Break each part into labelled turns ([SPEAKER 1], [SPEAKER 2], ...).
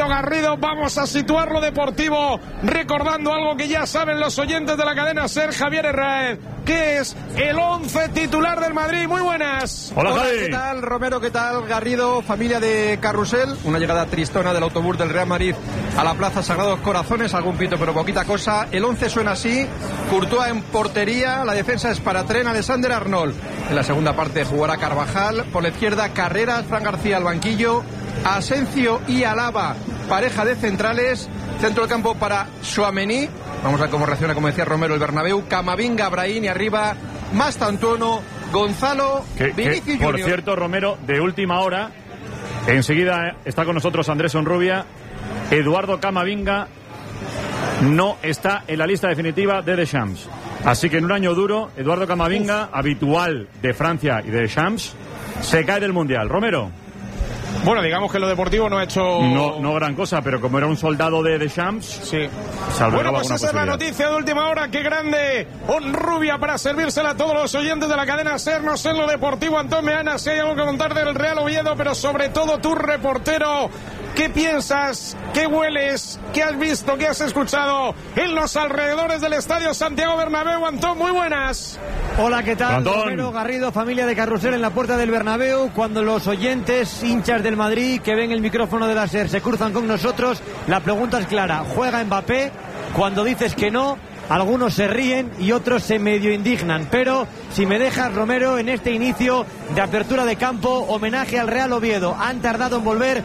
[SPEAKER 1] Garrido, vamos a situar lo deportivo recordando algo que ya saben los oyentes de la cadena SER. Javier Herráez, que es el 11 titular del Madrid. Muy buenas.
[SPEAKER 2] Hola,
[SPEAKER 3] ¿Qué tal, Romero? ¿Qué tal, Garrido? Familia de Carrusel. Una llegada tristona del autobús del Real Madrid a la Plaza Sagrados Corazones. Algún pito, pero poquita cosa. El 11 suena así. Courtois en portería. La defensa es para Trent Alexander-Arnold. En la segunda parte jugará Carvajal. Por la izquierda, Carreras. Fran García al banquillo. Asencio y Alaba, pareja de centrales. Centro del campo para Tchouaméni. Vamos a ver cómo reacciona, como decía Romero, el Bernabéu. Camavinga, Brahim y arriba Mastantuono, Gonzalo, Vinicius
[SPEAKER 2] Por
[SPEAKER 3] Junior.
[SPEAKER 2] cierto, Romero, de última hora, enseguida está con nosotros Andrés Onrubia. Eduardo Camavinga no está en la lista definitiva de Deschamps. Así que en un año duro, Eduardo Camavinga, habitual de Francia y de Deschamps, se cae del Mundial. Romero.
[SPEAKER 1] Bueno, digamos que lo deportivo no ha hecho...
[SPEAKER 2] No gran cosa, pero como era un soldado de Deschamps...
[SPEAKER 1] Sí.
[SPEAKER 2] Bueno,
[SPEAKER 1] pues esa es la noticia de última hora. ¡Qué grande! Onrubia para servírsela a todos los oyentes de la cadena SER. No sé en lo deportivo, Antón Meana, si hay algo que contar del Real Oviedo, pero sobre todo tú, reportero, ¿qué piensas? ¿Qué hueles? ¿Qué has visto? ¿Qué has escuchado en los alrededores del Estadio Santiago Bernabéu? Antón, muy buenas.
[SPEAKER 4] Hola, ¿qué tal?
[SPEAKER 2] Antón.
[SPEAKER 4] Romero, Garrido, familia de Carrusel en la puerta del Bernabéu. Cuando los oyentes, hinchas del Madrid, que ven el micrófono de la SER, se cruzan con nosotros, la pregunta es clara. ¿Juega Mbappé? Cuando dices que no, algunos se ríen y otros se medio indignan. Pero, si me dejas, Romero, en este inicio de apertura de campo, homenaje al Real Oviedo. Han tardado en volver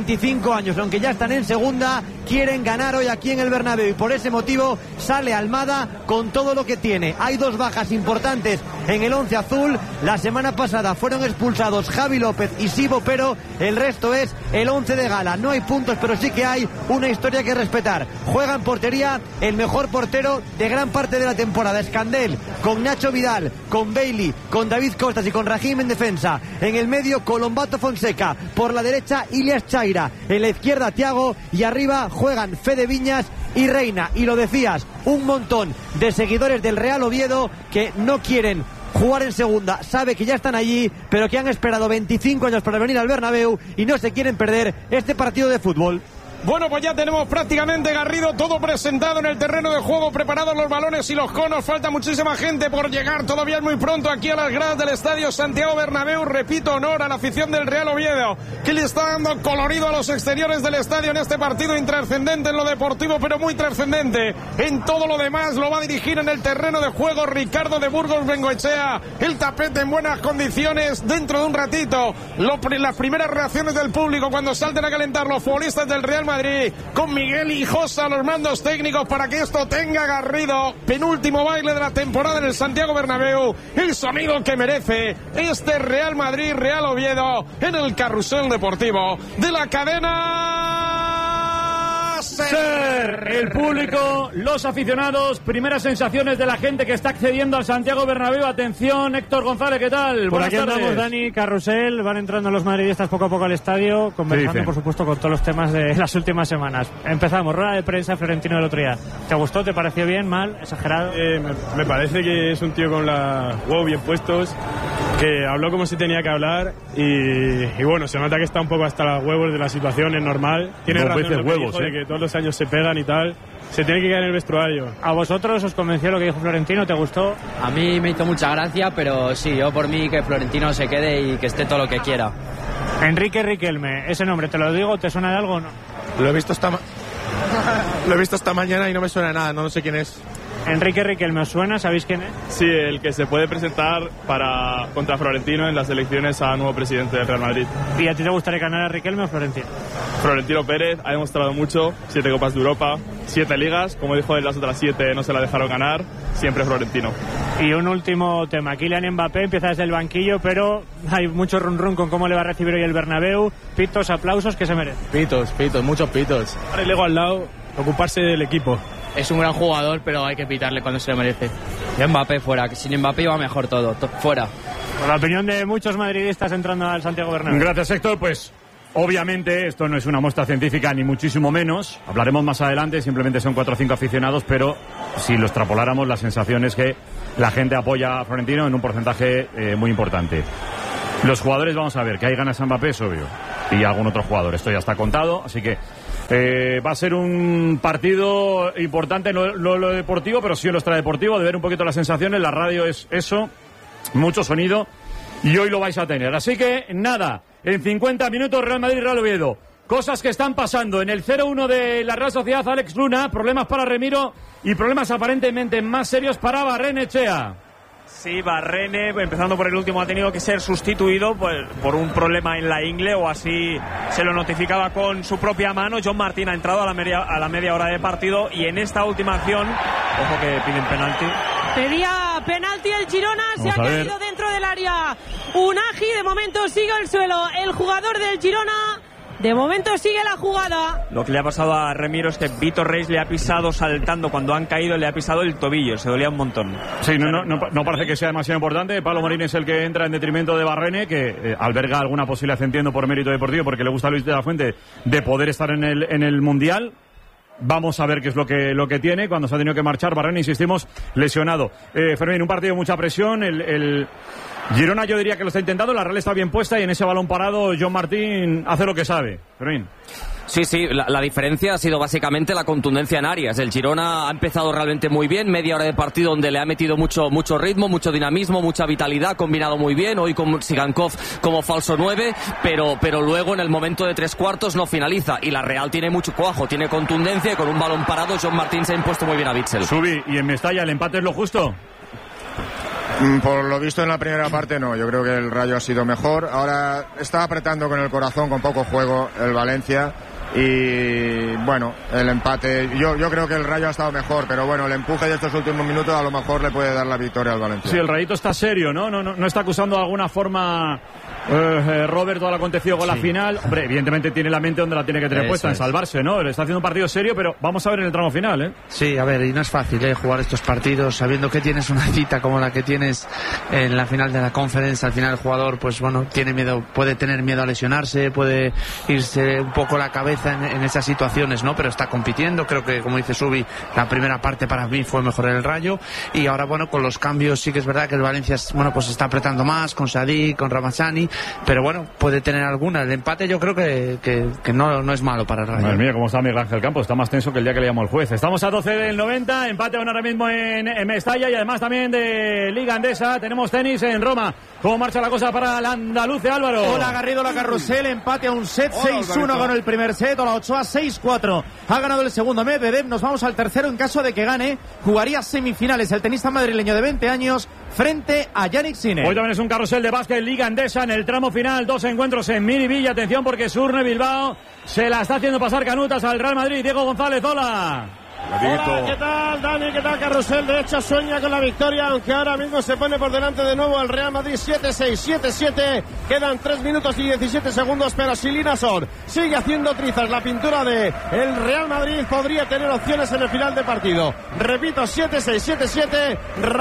[SPEAKER 4] 25 años, aunque ya están en segunda, quieren ganar hoy aquí en el Bernabéu y por ese motivo sale Almada con todo lo que tiene. Hay dos bajas importantes en el 11 azul. La semana pasada fueron expulsados Javi López y Sibo, pero el resto es el 11 de gala. No hay puntos, pero sí que hay una historia que respetar. Juega en portería el mejor portero de gran parte de la temporada, Escandel, con Nacho Vidal, con Bailey, con David Costas y con Raheem en defensa. En el medio, Colombato Fonseca. Por la derecha, Ilias Chaira. En la izquierda, Thiago. Y arriba juegan Fede Viñas y Reina. Y lo decías, un montón de seguidores del Real Oviedo que no quieren jugar en segunda, sabe que ya están allí, pero que han esperado 25 años para venir al Bernabéu y no se quieren perder este partido de fútbol.
[SPEAKER 1] Bueno, pues ya tenemos prácticamente, Garrido, todo presentado en el terreno de juego, preparados los balones y los conos. Falta muchísima gente por llegar, todavía es muy pronto aquí a las gradas del Estadio Santiago Bernabéu. Repito, honor a la afición del Real Oviedo, que le está dando colorido a los exteriores del estadio en este partido intrascendente en lo deportivo, pero muy trascendente en todo lo demás. Lo va a dirigir en el terreno de juego Ricardo de Burgos Bengoechea. El tapete en buenas condiciones. Dentro de un ratito, las primeras reacciones del público cuando salten a calentar los futbolistas del Real Madrid, con Miguel Hijosa a los mandos técnicos para que esto tenga, Garrido, penúltimo baile de la temporada en el Santiago Bernabéu, el sonido que merece este Real Madrid, Real Oviedo, en el carrusel deportivo de la cadena
[SPEAKER 2] SER. El público, los aficionados, primeras sensaciones de la gente que está accediendo al Santiago Bernabéu. Atención, Héctor González, ¿qué tal?
[SPEAKER 5] Por aquí
[SPEAKER 2] Buenas tardes.
[SPEAKER 5] andamos, Dani, Carrusel, van entrando los madridistas poco a poco al estadio, conversando por supuesto con todos los temas de las últimas semanas. Empezamos, rueda de prensa Florentino del otro día. ¿Te gustó? ¿Te pareció bien? ¿Mal? ¿Exagerado?
[SPEAKER 6] Me parece que es un tío con la huevos bien puestos, que habló como se tenía que hablar y bueno, se nota que está un poco hasta los huevos de la situación, es normal. Tiene razón lo que
[SPEAKER 2] huevos,
[SPEAKER 6] dijo, de que todos los años se pegan y tal. Se tiene que quedar en el vestuario.
[SPEAKER 5] ¿A vosotros os convenció lo que dijo Florentino? ¿Te gustó?
[SPEAKER 7] A mí me hizo mucha gracia, pero sí, yo por mí que Florentino se quede y que esté todo lo que quiera.
[SPEAKER 5] Enrique Riquelme, ese nombre, ¿te lo digo? ¿Te suena de algo o no?
[SPEAKER 8] Lo he visto esta mañana y no me suena de nada, no sé quién es.
[SPEAKER 5] Enrique Riquelme, ¿os suena? ¿Sabéis quién es?
[SPEAKER 6] Sí, el que se puede presentar contra Florentino en las elecciones a nuevo presidente del Real Madrid.
[SPEAKER 5] ¿Y a ti te gustaría ganar a Riquelme o Florentino?
[SPEAKER 6] Florentino Pérez ha demostrado mucho, 7 Copas de Europa, 7 ligas, como dijo él, las otras 7 no se la dejaron ganar, siempre Florentino.
[SPEAKER 5] Y un último tema, Kylian Mbappé empieza desde el banquillo, pero hay mucho run con cómo le va a recibir hoy el Bernabéu, pitos, aplausos, ¿qué se merece?
[SPEAKER 8] Pitos, muchos pitos.
[SPEAKER 6] Ahora el ego al lado, ocuparse del equipo.
[SPEAKER 7] Es un gran jugador, pero hay que pitarle cuando se lo merece. Y Mbappé fuera, que sin Mbappé iba mejor todo, fuera.
[SPEAKER 5] Por la opinión de muchos madridistas entrando al Santiago Bernabéu.
[SPEAKER 2] Gracias, Héctor. Pues obviamente esto no es una muestra científica ni muchísimo menos. Hablaremos más adelante, simplemente son 4 o 5 aficionados, pero si lo extrapoláramos, la sensación es que la gente apoya a Florentino en un porcentaje muy importante. Los jugadores, vamos a ver, que hay ganas a Mbappé es obvio. y algún otro jugador. Esto ya está contado, así que va a ser un partido importante, no lo deportivo, pero sí en lo extradeportivo, de ver un poquito las sensaciones. La radio es eso, mucho sonido, y hoy lo vais a tener. Así que nada, en 50 minutos Real Madrid-Real Oviedo. Cosas que están pasando en el 0-1 de la Real Sociedad, Alex Luna, problemas para Remiro y problemas aparentemente más serios para Barrenechea.
[SPEAKER 9] Sí, Barrene, empezando por el último, ha tenido que ser sustituido por un problema en la ingle, o así se lo notificaba con su propia mano. John Martín ha entrado a la media hora de partido, y en esta última acción, ojo que piden penalti.
[SPEAKER 10] Pedía penalti el Girona, se ha caído dentro del área. Unagi de momento sigue el suelo. El jugador del Girona de momento sigue la jugada.
[SPEAKER 9] Lo que le ha pasado a Remiro es que Vitor Reis le ha pisado saltando cuando han caído, le ha pisado el tobillo, se dolía un montón.
[SPEAKER 2] Sí, no parece que sea demasiado importante. Pablo Marín es el que entra en detrimento de Barrene, que alberga alguna posibilidad, entiendo, por mérito deportivo, porque le gusta a Luis de la Fuente, de poder estar en el Mundial. Vamos a ver qué es lo que tiene cuando se ha tenido que marchar. Barrene, insistimos, lesionado. Fermín, un partido de mucha presión. El Girona, yo diría que lo está intentando. La Real está bien puesta, y en ese balón parado John Martín hace lo que sabe. Fermín.
[SPEAKER 11] Sí, la diferencia ha sido básicamente la contundencia en áreas. El Girona ha empezado realmente muy bien, media hora de partido donde le ha metido mucho ritmo, mucho dinamismo, mucha vitalidad, combinado muy bien, hoy con Sigankov como falso 9, pero luego en el momento de 3/4 no finaliza, y la Real tiene mucho cuajo, tiene contundencia, y con un balón parado John Martín se ha impuesto muy bien a Witsel.
[SPEAKER 2] Subi, ¿y en Mestalla el empate es lo justo?
[SPEAKER 12] Por lo visto en la primera parte no, yo creo que el Rayo ha sido mejor. Ahora está apretando con el corazón, con poco juego el Valencia. Y bueno, el empate, yo creo que el Rayo ha estado mejor, pero bueno, el empuje de estos últimos minutos a lo mejor le puede dar la victoria al Valencia.
[SPEAKER 2] Sí, el Rayito está serio, ¿no? No está acusando de alguna forma Robert todo lo acontecido con la final. Hombre, evidentemente tiene la mente donde la tiene que tener puesta, en salvarse, ¿no? Está haciendo un partido serio, pero vamos a ver en el tramo final, ¿eh?
[SPEAKER 13] Sí, a ver, y no es fácil jugar estos partidos sabiendo que tienes una cita como la que tienes en la final de la Conference. Al final el jugador, pues bueno, tiene miedo, puede tener miedo a lesionarse, puede irse un poco la cabeza en esas situaciones, ¿no? Pero está compitiendo. Creo que, como dice Subi, la primera parte para mí fue mejor el Rayo, y ahora, bueno, con los cambios sí que es verdad que el Valencia, bueno, pues está apretando más con Sadik, con Ramazani, pero bueno, puede tener alguna. El empate yo creo que no es malo para el Rayo.
[SPEAKER 2] Madre mía, cómo está Miguel Ángel Campos, está más tenso que el día que le llamó el juez. Estamos a 12 del 90, empate ahora mismo en Mestalla, y además también de Liga Andesa. Tenemos tenis en Roma. ¿Cómo marcha la cosa para el andaluce, Álvaro?
[SPEAKER 14] Hola, Garrido, la Carrusel, empate a un set, 6-1 ganó el primer set, Ola Ochoa 6-4 ha ganado el segundo. Medvedev, nos vamos al tercero. En caso de que gane, jugaría semifinales el tenista madrileño de 20 años frente a Yannick Sinner.
[SPEAKER 2] Hoy también es un carrusel de básquet, Liga Andesa en el tramo final, 2 encuentros en Miribilla. Atención porque Surne Bilbao se la está haciendo pasar canutas al Real Madrid. Diego González, hola.
[SPEAKER 15] Hola, ¿qué tal, Dani? ¿Qué tal, Carrusel? De hecho, sueña con la victoria, aunque ahora mismo se pone por delante de nuevo el Real Madrid 7-6, 7-7. Quedan 3 minutos y 17 segundos, pero si Linasor sigue haciendo trizas la pintura de el Real Madrid, podría tener opciones en el final de partido. Repito, 7-6, 7-7.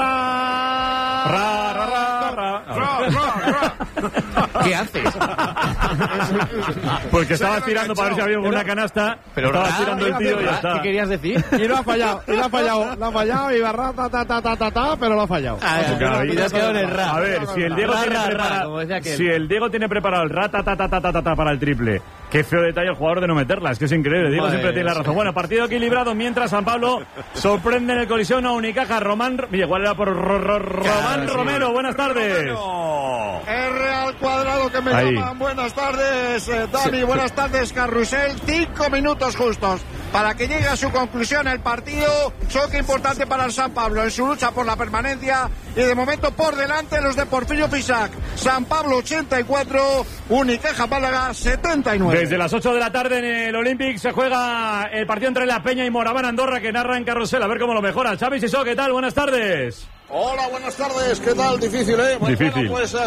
[SPEAKER 11] ¿Qué haces?
[SPEAKER 2] Pues que estabas tirando para ver si había alguna canasta, pero estaba tirando el tío y ya está.
[SPEAKER 14] ¿Qué querías decir?
[SPEAKER 15] Y lo ha fallado, y lo ha fallado, y barra, pero lo ha fallado.
[SPEAKER 2] A ver, si el Diego tiene preparado, si el Diego tiene preparado el para el triple, qué feo detalle el jugador de no meterla, es que es increíble. Diego siempre tiene la razón. Bueno, partido equilibrado mientras San Pablo sorprende en el colisión a Unicaja. Igual era por Román Romero. Buenas tardes.
[SPEAKER 16] R al cuadrado que me llaman. Buenas tardes, Dani. Buenas tardes, Carrusel. 5 minutos justos para que llegue a su conclusión el partido. Choque importante para el San Pablo en su lucha por la permanencia, y de momento por delante los de Porfirio Fisac. San Pablo 84, Unicaja Málaga 79.
[SPEAKER 2] Desde las 8 de la tarde en el Olympic se juega el partido entre La Peña y Moraván Andorra, que narra en Carrusel. A ver cómo lo mejora. Xavi Sisó, ¿qué tal? Buenas tardes.
[SPEAKER 16] Hola, buenas tardes. ¿Qué tal? Difícil, ¿eh?
[SPEAKER 2] Difícil.
[SPEAKER 16] Bueno, pues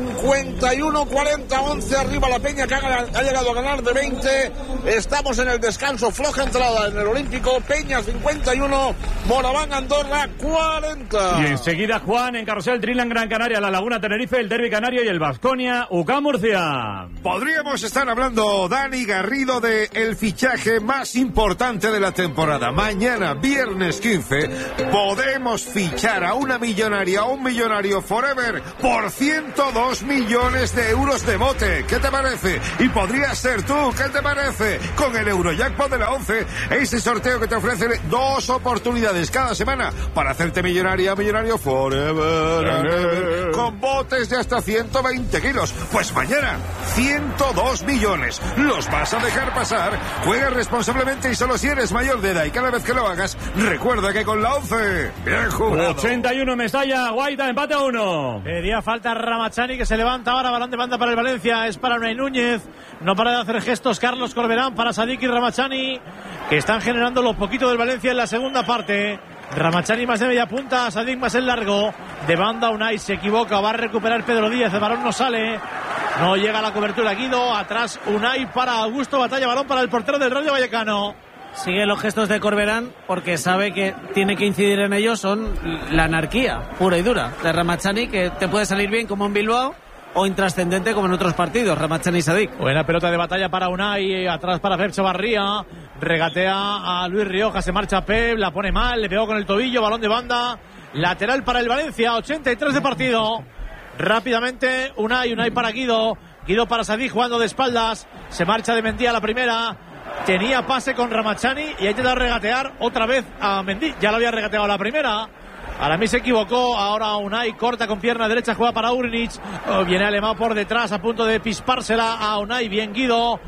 [SPEAKER 16] 51-40, 11 arriba La Peña, que ha llegado a ganar de 20. Estamos en el descanso, floja entrada en el Olímpico. Peña 51, Moraván Andorra 40.
[SPEAKER 2] Y enseguida, Juan, en Carrusel, Dreamland Gran Canaria, La Laguna Tenerife, el Derby Canario y el Baskonia UCAM Murcia.
[SPEAKER 17] Podríamos estar hablando, Dani Garrido, de el fichaje más importante de la temporada. Mañana, viernes 15, podemos fichar a una una millonaria, un millonario forever por 102 millones de euros de bote. ¿Qué te parece? Y podrías ser tú. ¿Qué te parece? Con el Eurojackpot de la 11, ese sorteo que te ofrece 2 oportunidades cada semana para hacerte millonaria, millonario forever, con botes de hasta 120 kilos. Pues mañana, 102 millones. ¿Los vas a dejar pasar? Juega responsablemente y solo si eres mayor de edad. Y cada vez que lo hagas, recuerda que con la 11, bien jugado.
[SPEAKER 2] 81 Mestalla, Guaita, empate a 1.
[SPEAKER 14] Pedía falta Ramachani, que se levanta ahora, balón de banda para el Valencia, es para Unai Núñez, no para de hacer gestos Carlos Corberán, para Sadik y Ramachani, que están generando lo poquito del Valencia en la segunda parte. Ramachani más de media punta, Sadik más el largo, de banda Unai se equivoca, va a recuperar Pedro Díaz, el balón no sale, no llega a la cobertura Guido, atrás Unai para Augusto Batalla, balón para el portero del Rayo Vallecano.
[SPEAKER 4] Sigue los gestos de Corberán porque sabe que tiene que incidir en ellos, son la anarquía pura y dura de Ramachani, que te puede salir bien como en Bilbao o intrascendente como en otros partidos. Ramachani y Sadik.
[SPEAKER 14] Buena pelota de Batalla para Unai, atrás para Pep Chavarría, regatea a Luis Rioja, se marcha Pep, la pone mal, le pegó con el tobillo, balón de banda, lateral para el Valencia, 83 de partido. Rápidamente Unai para Guido para Sadik jugando de espaldas, se marcha de Mendy a la primera. Tenía pase con Ramachani y ha intentado regatear otra vez a Mendy. Ya lo había regateado la primera. Ahora mí se equivocó. Ahora Unai corta con pierna derecha, juega para Urinic. Viene Alemão por detrás a punto de pispársela a Unai. Bien Guido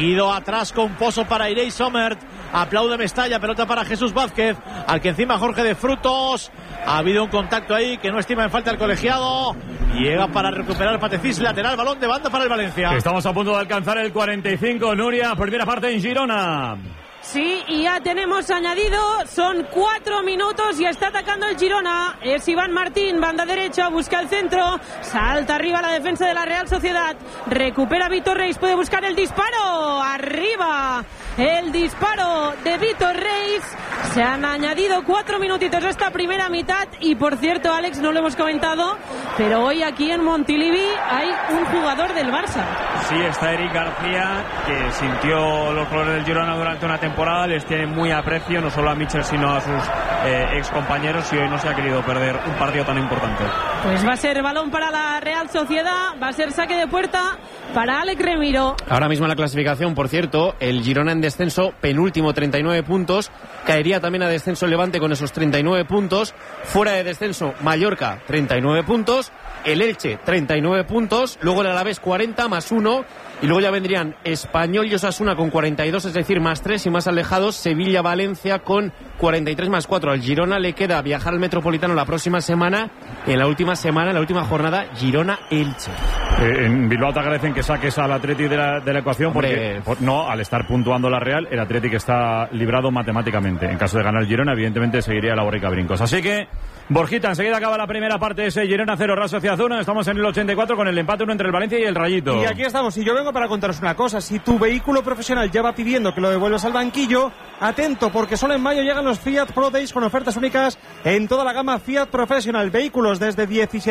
[SPEAKER 14] atrás con Pozo para Irei Sommert. Aplaude Mestalla, pelota para Jesús Vázquez, al que encima Jorge de Frutos. Ha habido un contacto ahí que no estima en falta el colegiado. Llega para recuperar Patecís, lateral, balón de banda para el Valencia.
[SPEAKER 2] Estamos a punto de alcanzar el 45, Nuria, primera parte en Girona.
[SPEAKER 10] Sí, y ya tenemos añadido, son 4 minutos y está atacando el Girona. Es Iván Martín, banda derecha, busca el centro, salta arriba la defensa de la Real Sociedad, recupera Vítor Reis, puede buscar el disparo, arriba el disparo de Vítor Reis. Se han añadido 4 minutitos a esta primera mitad y por cierto, Alex, no lo hemos comentado, pero hoy aquí en Montilivi hay un jugador del Barça.
[SPEAKER 9] Sí, está Eric García, que sintió los colores del Girona durante una temporada, les tiene muy aprecio, no solo a Michel sino a sus ex compañeros, y hoy no se ha querido perder un partido tan importante.
[SPEAKER 10] Pues va a ser balón para la Real Sociedad, va a ser saque de puerta para Alex Remiro.
[SPEAKER 18] Ahora mismo en la clasificación, por cierto, el Girona en descenso, penúltimo, 39 puntos, caería también a descenso el Levante con esos 39 puntos, fuera de descenso Mallorca, 39 puntos, el Elche, 39 puntos, luego el Alavés 40 más 1, y luego ya vendrían Español y Osasuna con 42, es decir, más 3, y más alejados Sevilla-Valencia con 43 más 4. Al Girona le queda viajar al Metropolitano la próxima semana, y en la última jornada, Girona-Elche.
[SPEAKER 2] En Bilbao te agradecen que saques al Atleti de la ecuación, porque no, al estar puntuando la Real, el Atleti que está librado matemáticamente. En caso de ganar el Girona, evidentemente seguiría la borrica brincos. Así que, Borjita, enseguida acaba la primera parte de ese Girona 0, Real Sociedad 1. Estamos en el 84 con el empate 1 entre el Valencia y el Rayito.
[SPEAKER 1] Y aquí estamos, y yo vengo para contaros una cosa. Si tu vehículo profesional ya va pidiendo que lo devuelvas al banquillo, atento, porque solo en mayo llegan los Fiat Pro Days con ofertas únicas en toda la gama Fiat Professional. Vehículos desde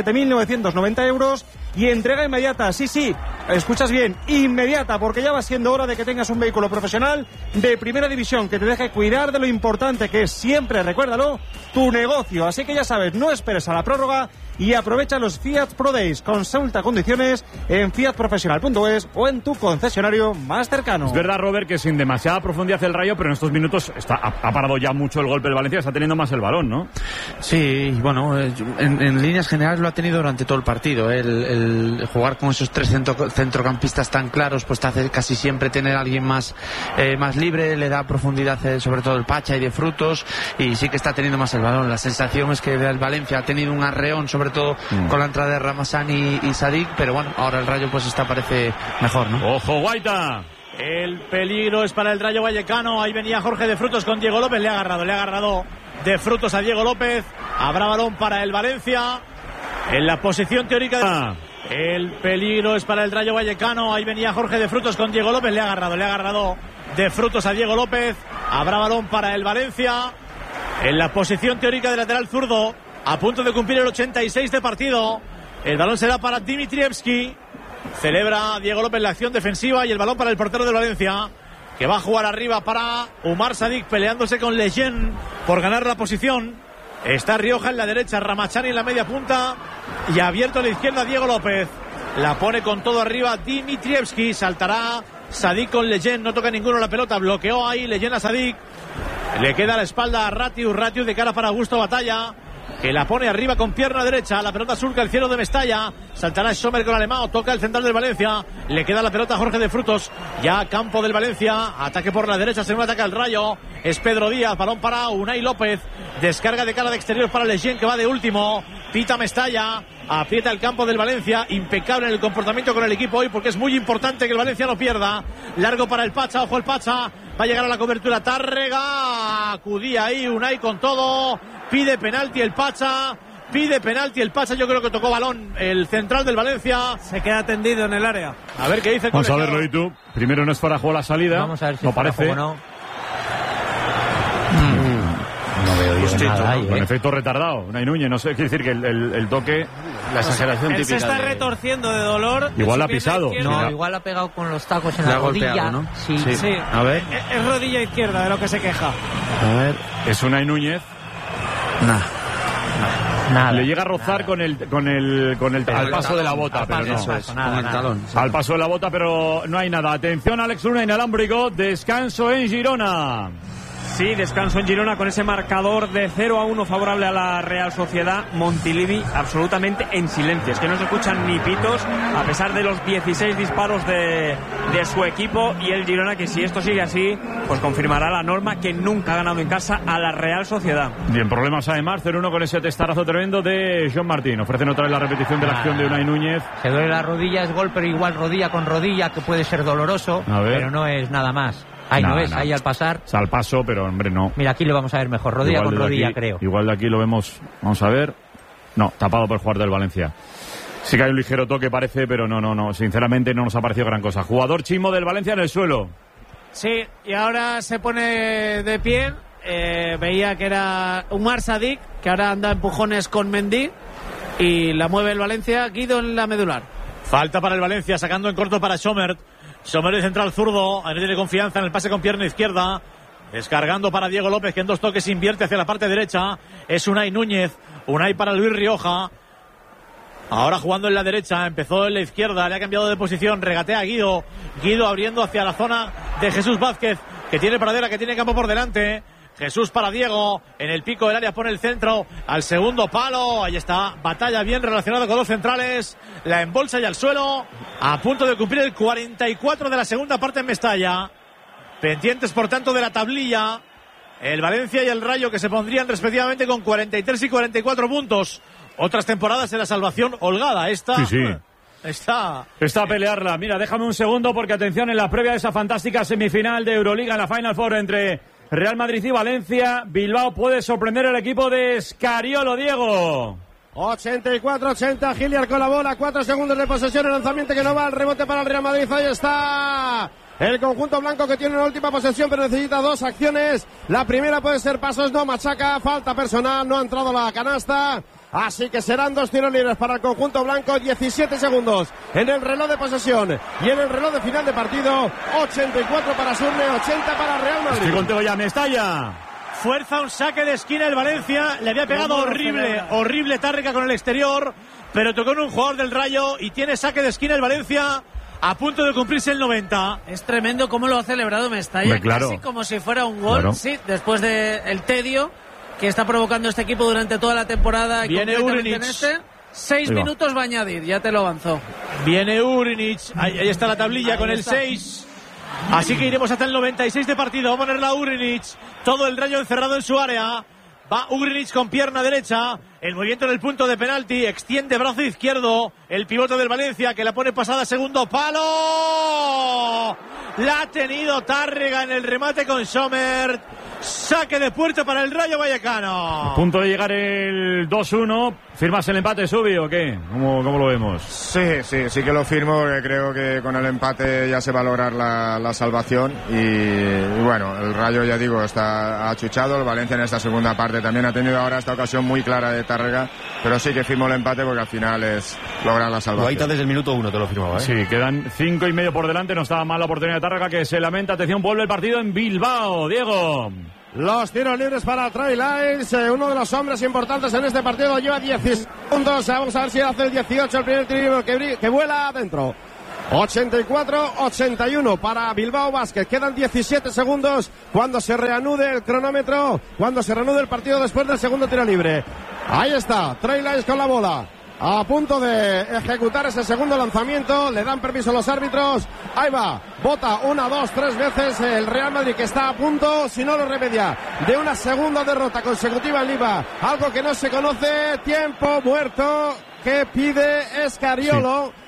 [SPEAKER 1] 17.990 euros y entrega inmediata. Sí, escuchas bien, inmediata, porque ya va siendo hora de que tengas un vehículo profesional de primera división que te deje cuidar de lo importante que es siempre, recuérdalo, tu negocio. Así que ya sabes, no esperes a la prórroga y aprovecha los Fiat Pro Days. Consulta condiciones en fiatprofesional.es o en tu concesionario más cercano.
[SPEAKER 2] Es verdad, Robert, que sin demasiada profundidad el Rayo, pero en estos minutos ha parado ya mucho el golpe del Valencia, está teniendo más el balón, ¿no?
[SPEAKER 13] Sí, bueno, en líneas generales lo ha tenido durante todo el partido. El jugar con esos tres centrocampistas tan claros, pues te hace casi siempre tener a alguien más libre, le da profundidad sobre todo el Pacha y de Frutos, y sí que está teniendo más el balón. La sensación es que el Valencia ha tenido un arreón, sobre todo con la entrada de Ramazani y Sadik, pero bueno, ahora el Rayo pues parece mejor, ¿no?
[SPEAKER 2] ¡Ojo, Guaita!
[SPEAKER 14] El peligro es para el Rayo Vallecano. Ahí venía Jorge de Frutos con Diego López, le ha agarrado de Frutos a Diego López. Habrá balón para el Valencia en la posición teórica. El peligro es para el Rayo Vallecano. Ahí venía Jorge de Frutos con Diego López, le ha agarrado de Frutos a Diego López. Habrá balón para el Valencia en la posición teórica de lateral zurdo, a punto de cumplir el 86 de partido. El balón será para Dimitrievski. Celebra Diego López la acción defensiva y el balón para el portero de Valencia, que va a jugar arriba para Umar Sadik, peleándose con Leyen por ganar la posición. Está Rioja en la derecha, Ramachani en la media punta y abierto a la izquierda Diego López. La pone con todo arriba Dimitrievski, saltará Sadik con Leyen, no toca ninguno la pelota, bloqueó ahí Leyen a Sadik. Le queda la espalda a Ratius de cara para Augusto Batalla, que la pone arriba con pierna derecha, la pelota surca el cielo de Mestalla, saltará Sommer con Alemão, toca el central del Valencia, le queda la pelota a Jorge de Frutos, ya campo del Valencia, ataque por la derecha, según ataca el Rayo, es Pedro Díaz, balón para Unai López, descarga de cara de exterior para Leyen, que va de último, pita Mestalla, aprieta el campo del Valencia, impecable en el comportamiento con el equipo hoy, porque es muy importante que el Valencia no pierda, largo para el Pacha, ojo el Pacha, va a llegar a la cobertura Tárrega, acudía ahí Unai con todo, pide penalti el Pacha, yo creo que tocó balón el central del Valencia.
[SPEAKER 5] Se queda tendido en el área.
[SPEAKER 14] A ver qué dice el
[SPEAKER 2] Vamos a verlo, ¿y tú? Primero no es para jugar la salida.
[SPEAKER 4] Vamos a ver si
[SPEAKER 2] no parece.
[SPEAKER 4] Juego, ¿no? No veo yo nada ahí,
[SPEAKER 2] Con efecto retardado. Unai Núñez, no sé, quiere decir que el toque, la exageración típica.
[SPEAKER 5] Él se está retorciendo de dolor.
[SPEAKER 2] Igual ha pisado.
[SPEAKER 4] No, igual ha pegado con los tacos en la rodilla.
[SPEAKER 18] Golpeado, ¿no?
[SPEAKER 4] Sí.
[SPEAKER 2] A ver.
[SPEAKER 5] Es rodilla izquierda de lo que se queja.
[SPEAKER 2] A ver. Es Unai Núñez.
[SPEAKER 4] Nada.
[SPEAKER 2] Le llega a rozar con el al paso de la bota, pero no.
[SPEAKER 4] Con el talón.
[SPEAKER 2] Al paso de la bota, pero no hay nada. Atención, Alex Luna, inalámbrico. Descanso en Girona.
[SPEAKER 9] Sí, descanso en Girona con ese marcador de 0-1 favorable a la Real Sociedad. Montilivi absolutamente en silencio. Es que no se escuchan ni pitos a pesar de los 16 disparos de su equipo. Y el Girona, que si esto sigue así, pues confirmará la norma, que nunca ha ganado en casa a la Real Sociedad.
[SPEAKER 2] Bien, problemas además, 0-1 con ese testarazo tremendo de John Martín. Ofrecen otra vez la repetición de la acción de Unai Núñez.
[SPEAKER 4] Se duele la rodilla, es gol, pero igual rodilla con rodilla, que puede ser doloroso, pero no es nada más. Ahí no ves, ahí al pasar.
[SPEAKER 2] O sea, al paso, pero hombre, no.
[SPEAKER 4] Mira, aquí lo vamos a ver mejor, rodilla igual con rodilla,
[SPEAKER 2] aquí,
[SPEAKER 4] creo.
[SPEAKER 2] Igual de aquí lo vemos, vamos a ver. No, tapado por el jugador del Valencia. Sí que hay un ligero toque, parece, pero no. Sinceramente no nos ha parecido gran cosa. Jugador Chimo del Valencia en el suelo.
[SPEAKER 5] Sí, y ahora se pone de pie. Veía que era Umar Sadik, que ahora anda empujones con Mendy. Y la mueve el Valencia, Guido en la medular.
[SPEAKER 14] Falta para el Valencia, sacando en corto para Sommer. Sommer de central zurdo, no tiene confianza en el pase con pierna izquierda. Descargando para Diego López, que en 2 toques invierte hacia la parte derecha. Es Unai Núñez. Unai para Luis Rioja. Ahora jugando en la derecha, empezó en la izquierda, le ha cambiado de posición, regatea a Guido. Guido abriendo hacia la zona de Jesús Vázquez, que tiene pradera, que tiene campo por delante. Jesús para Diego, en el pico del área pone el centro al segundo palo, ahí está, Batalla bien relacionado con 2 centrales, la embolsa y al suelo, a punto de cumplir el 44 de la segunda parte en Mestalla, pendientes por tanto de la tablilla, el Valencia y el Rayo, que se pondrían respectivamente con 43 y 44 puntos, otras temporadas en la salvación holgada, esta...
[SPEAKER 2] Sí.
[SPEAKER 14] Está
[SPEAKER 2] a pelearla. Mira, déjame un segundo porque atención en la previa de esa fantástica semifinal de Euroliga en la Final Four entre Real Madrid y Valencia. Bilbao puede sorprender el equipo de Scariolo, Diego.
[SPEAKER 15] 84-80, Giliar con la bola, 4 segundos de posesión, el lanzamiento que no va, el rebote para el Real Madrid, ahí está el conjunto blanco, que tiene una última posesión pero necesita 2 acciones, la primera puede ser pasos, no machaca, falta personal, no ha entrado la canasta. Así que serán 2 tiros libres para el conjunto blanco, 17 segundos en el reloj de posesión y en el reloj de final de partido, 84 para Surne, 80 para Real Madrid.
[SPEAKER 2] Estoy contigo ya, Mestalla.
[SPEAKER 14] Fuerza un saque de esquina el Valencia, le había pegado horrible Tárrega con el exterior, pero tocó en un jugador del Rayo y tiene saque de esquina el Valencia. A punto de cumplirse el 90.
[SPEAKER 5] Es tremendo cómo lo ha celebrado Mestalla,
[SPEAKER 2] claro.
[SPEAKER 5] Casi como si fuera un gol,
[SPEAKER 2] Claro.
[SPEAKER 5] Sí, después del tedio que está provocando este equipo durante toda la temporada.
[SPEAKER 14] Viene
[SPEAKER 5] y concretamente
[SPEAKER 14] Urinic.
[SPEAKER 5] en 6 minutos va a añadir, ya te lo avanzó.
[SPEAKER 14] Viene Urinic, ahí está la tablilla con el 6. Así que iremos hasta el 96 de partido. Va a ponerla Urinic, todo el Rayo encerrado en su área. Va Urinic con pierna derecha, el movimiento en el punto de penalti, extiende brazo izquierdo, el pivote del Valencia, que la pone pasada, segundo palo. La ha tenido Tárrega en el remate con Sommer. Saque de puerta para el Rayo Vallecano.
[SPEAKER 2] A punto de llegar el 2-1. ¿Firmas el empate, Subi, o qué? ¿Cómo lo vemos?
[SPEAKER 12] Sí que lo firmo, porque creo que con el empate ya se va a lograr la salvación. Y bueno, el Rayo, ya digo, está achuchado. El Valencia en esta segunda parte también ha tenido ahora esta ocasión muy clara de Tárrega. Pero sí que firmo el empate porque al final es lograr la salvación.
[SPEAKER 19] Guaita desde el minuto 1 te lo firmaba, ¿eh?
[SPEAKER 2] Sí, quedan 5 y medio por delante. No estaba mal la oportunidad de Tárrega, que se lamenta. Atención, vuelve el partido en Bilbao, Diego.
[SPEAKER 15] Los tiros libres para Trey Lyles, uno de los hombres importantes en este partido, lleva 10 segundos. Vamos a ver si hace el 18 el primer tiro que vuela adentro. 84-81 para Bilbao Basket. Quedan 17 segundos cuando se reanude el cronómetro, cuando se reanude el partido después del segundo tiro libre. Ahí está, Trey Lyles con la bola. A punto de ejecutar ese segundo lanzamiento. Le dan permiso a los árbitros. Ahí va. Bota 1, 2, 3 veces el Real Madrid, que está a punto, si no lo remedia, de una segunda derrota consecutiva en Liga. Algo que no se conoce. Tiempo muerto que pide Escariolo. Sí.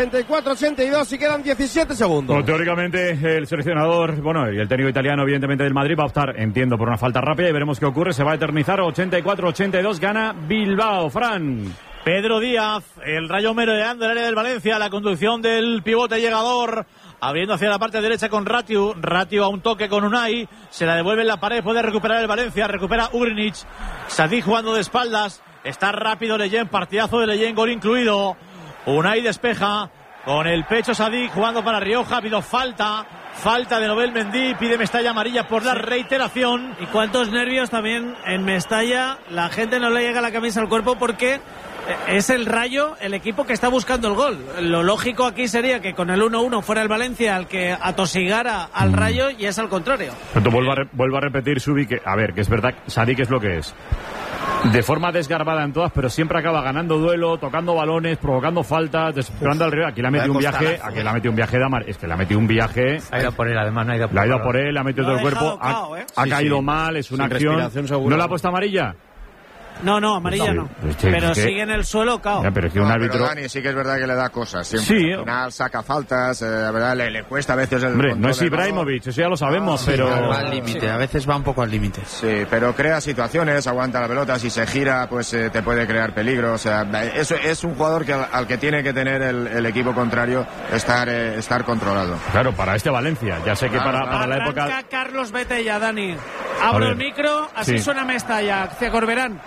[SPEAKER 15] 84-82 y quedan 17 segundos.
[SPEAKER 2] Bueno, teóricamente el seleccionador, y el técnico italiano evidentemente del Madrid va a optar, entiendo, por una falta rápida y veremos qué ocurre. Se va a eternizar. 84-82 gana Bilbao. Fran.
[SPEAKER 19] Pedro Díaz, el Rayo merodeando el área del Valencia, la conducción del pivote llegador, abriendo hacia la parte derecha con Ratiu a un toque con Unai, se la devuelve en la pared, puede recuperar el Valencia, recupera Ugrinic, Sadik jugando de espaldas, está rápido Leyen, partidazo de Leyen, gol incluido, Unai despeja, con el pecho Sadik jugando para Rioja, ha habido falta de Nobel Mendy, pide Mestalla amarilla por la reiteración.
[SPEAKER 5] Y cuántos nervios también en Mestalla, la gente no le llega la camisa al cuerpo porque es el Rayo el equipo que está buscando el gol. Lo lógico aquí sería que con el 1-1 fuera el Valencia el que atosigara al Rayo, y es al contrario.
[SPEAKER 2] Vuelvo a repetir, Subi, que es verdad, Sadik es lo que es. De forma desgarbada en todas, pero siempre acaba ganando duelo, tocando balones, provocando faltas, desesperando al rival. Aquí le ha metido un viaje, de Amar. Es que le ha metido un viaje.
[SPEAKER 4] Ha ido por él, además, no ha ido por él.
[SPEAKER 2] La ha ido por él, le ha metido todo el cuerpo. Ha caído mal, es una acción. ¿No le ha puesto amarilla?
[SPEAKER 5] No, amarilla no. Pero sigue en el suelo, cao.
[SPEAKER 2] Pero es que un árbitro...
[SPEAKER 12] Pero Dani, sí que es verdad que le da cosas siempre.
[SPEAKER 2] Sí.
[SPEAKER 12] Al final saca faltas, la verdad le cuesta a veces el...
[SPEAKER 2] Hombre, no es Ibrahimovic, eso ya lo sabemos, pero...
[SPEAKER 13] Va al límite, a veces va un poco al límite.
[SPEAKER 12] Sí, pero crea situaciones, aguanta la pelota, si se gira, pues te puede crear peligro. O sea, eso es un jugador al que tiene que tener el equipo contrario estar controlado.
[SPEAKER 2] Claro, para este Valencia, ya sé que para la época...
[SPEAKER 5] Arranca Carlos Betella, Dani. Abro el micro, así suena Mestalla, hacia Corberán.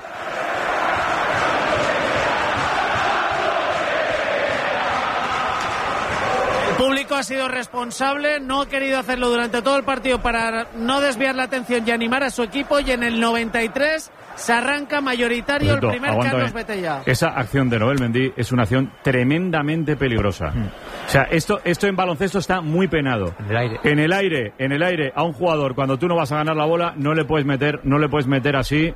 [SPEAKER 5] El público ha sido responsable, no ha querido hacerlo durante todo el partido para no desviar la atención y animar a su equipo, y en el 93 se arranca mayoritario el primer Carlos Betella.
[SPEAKER 2] Esa acción de Nobel Mendy es una acción tremendamente peligrosa. O sea, esto en baloncesto está muy penado. En el aire, a un jugador, cuando tú no vas a ganar la bola, no le puedes meter así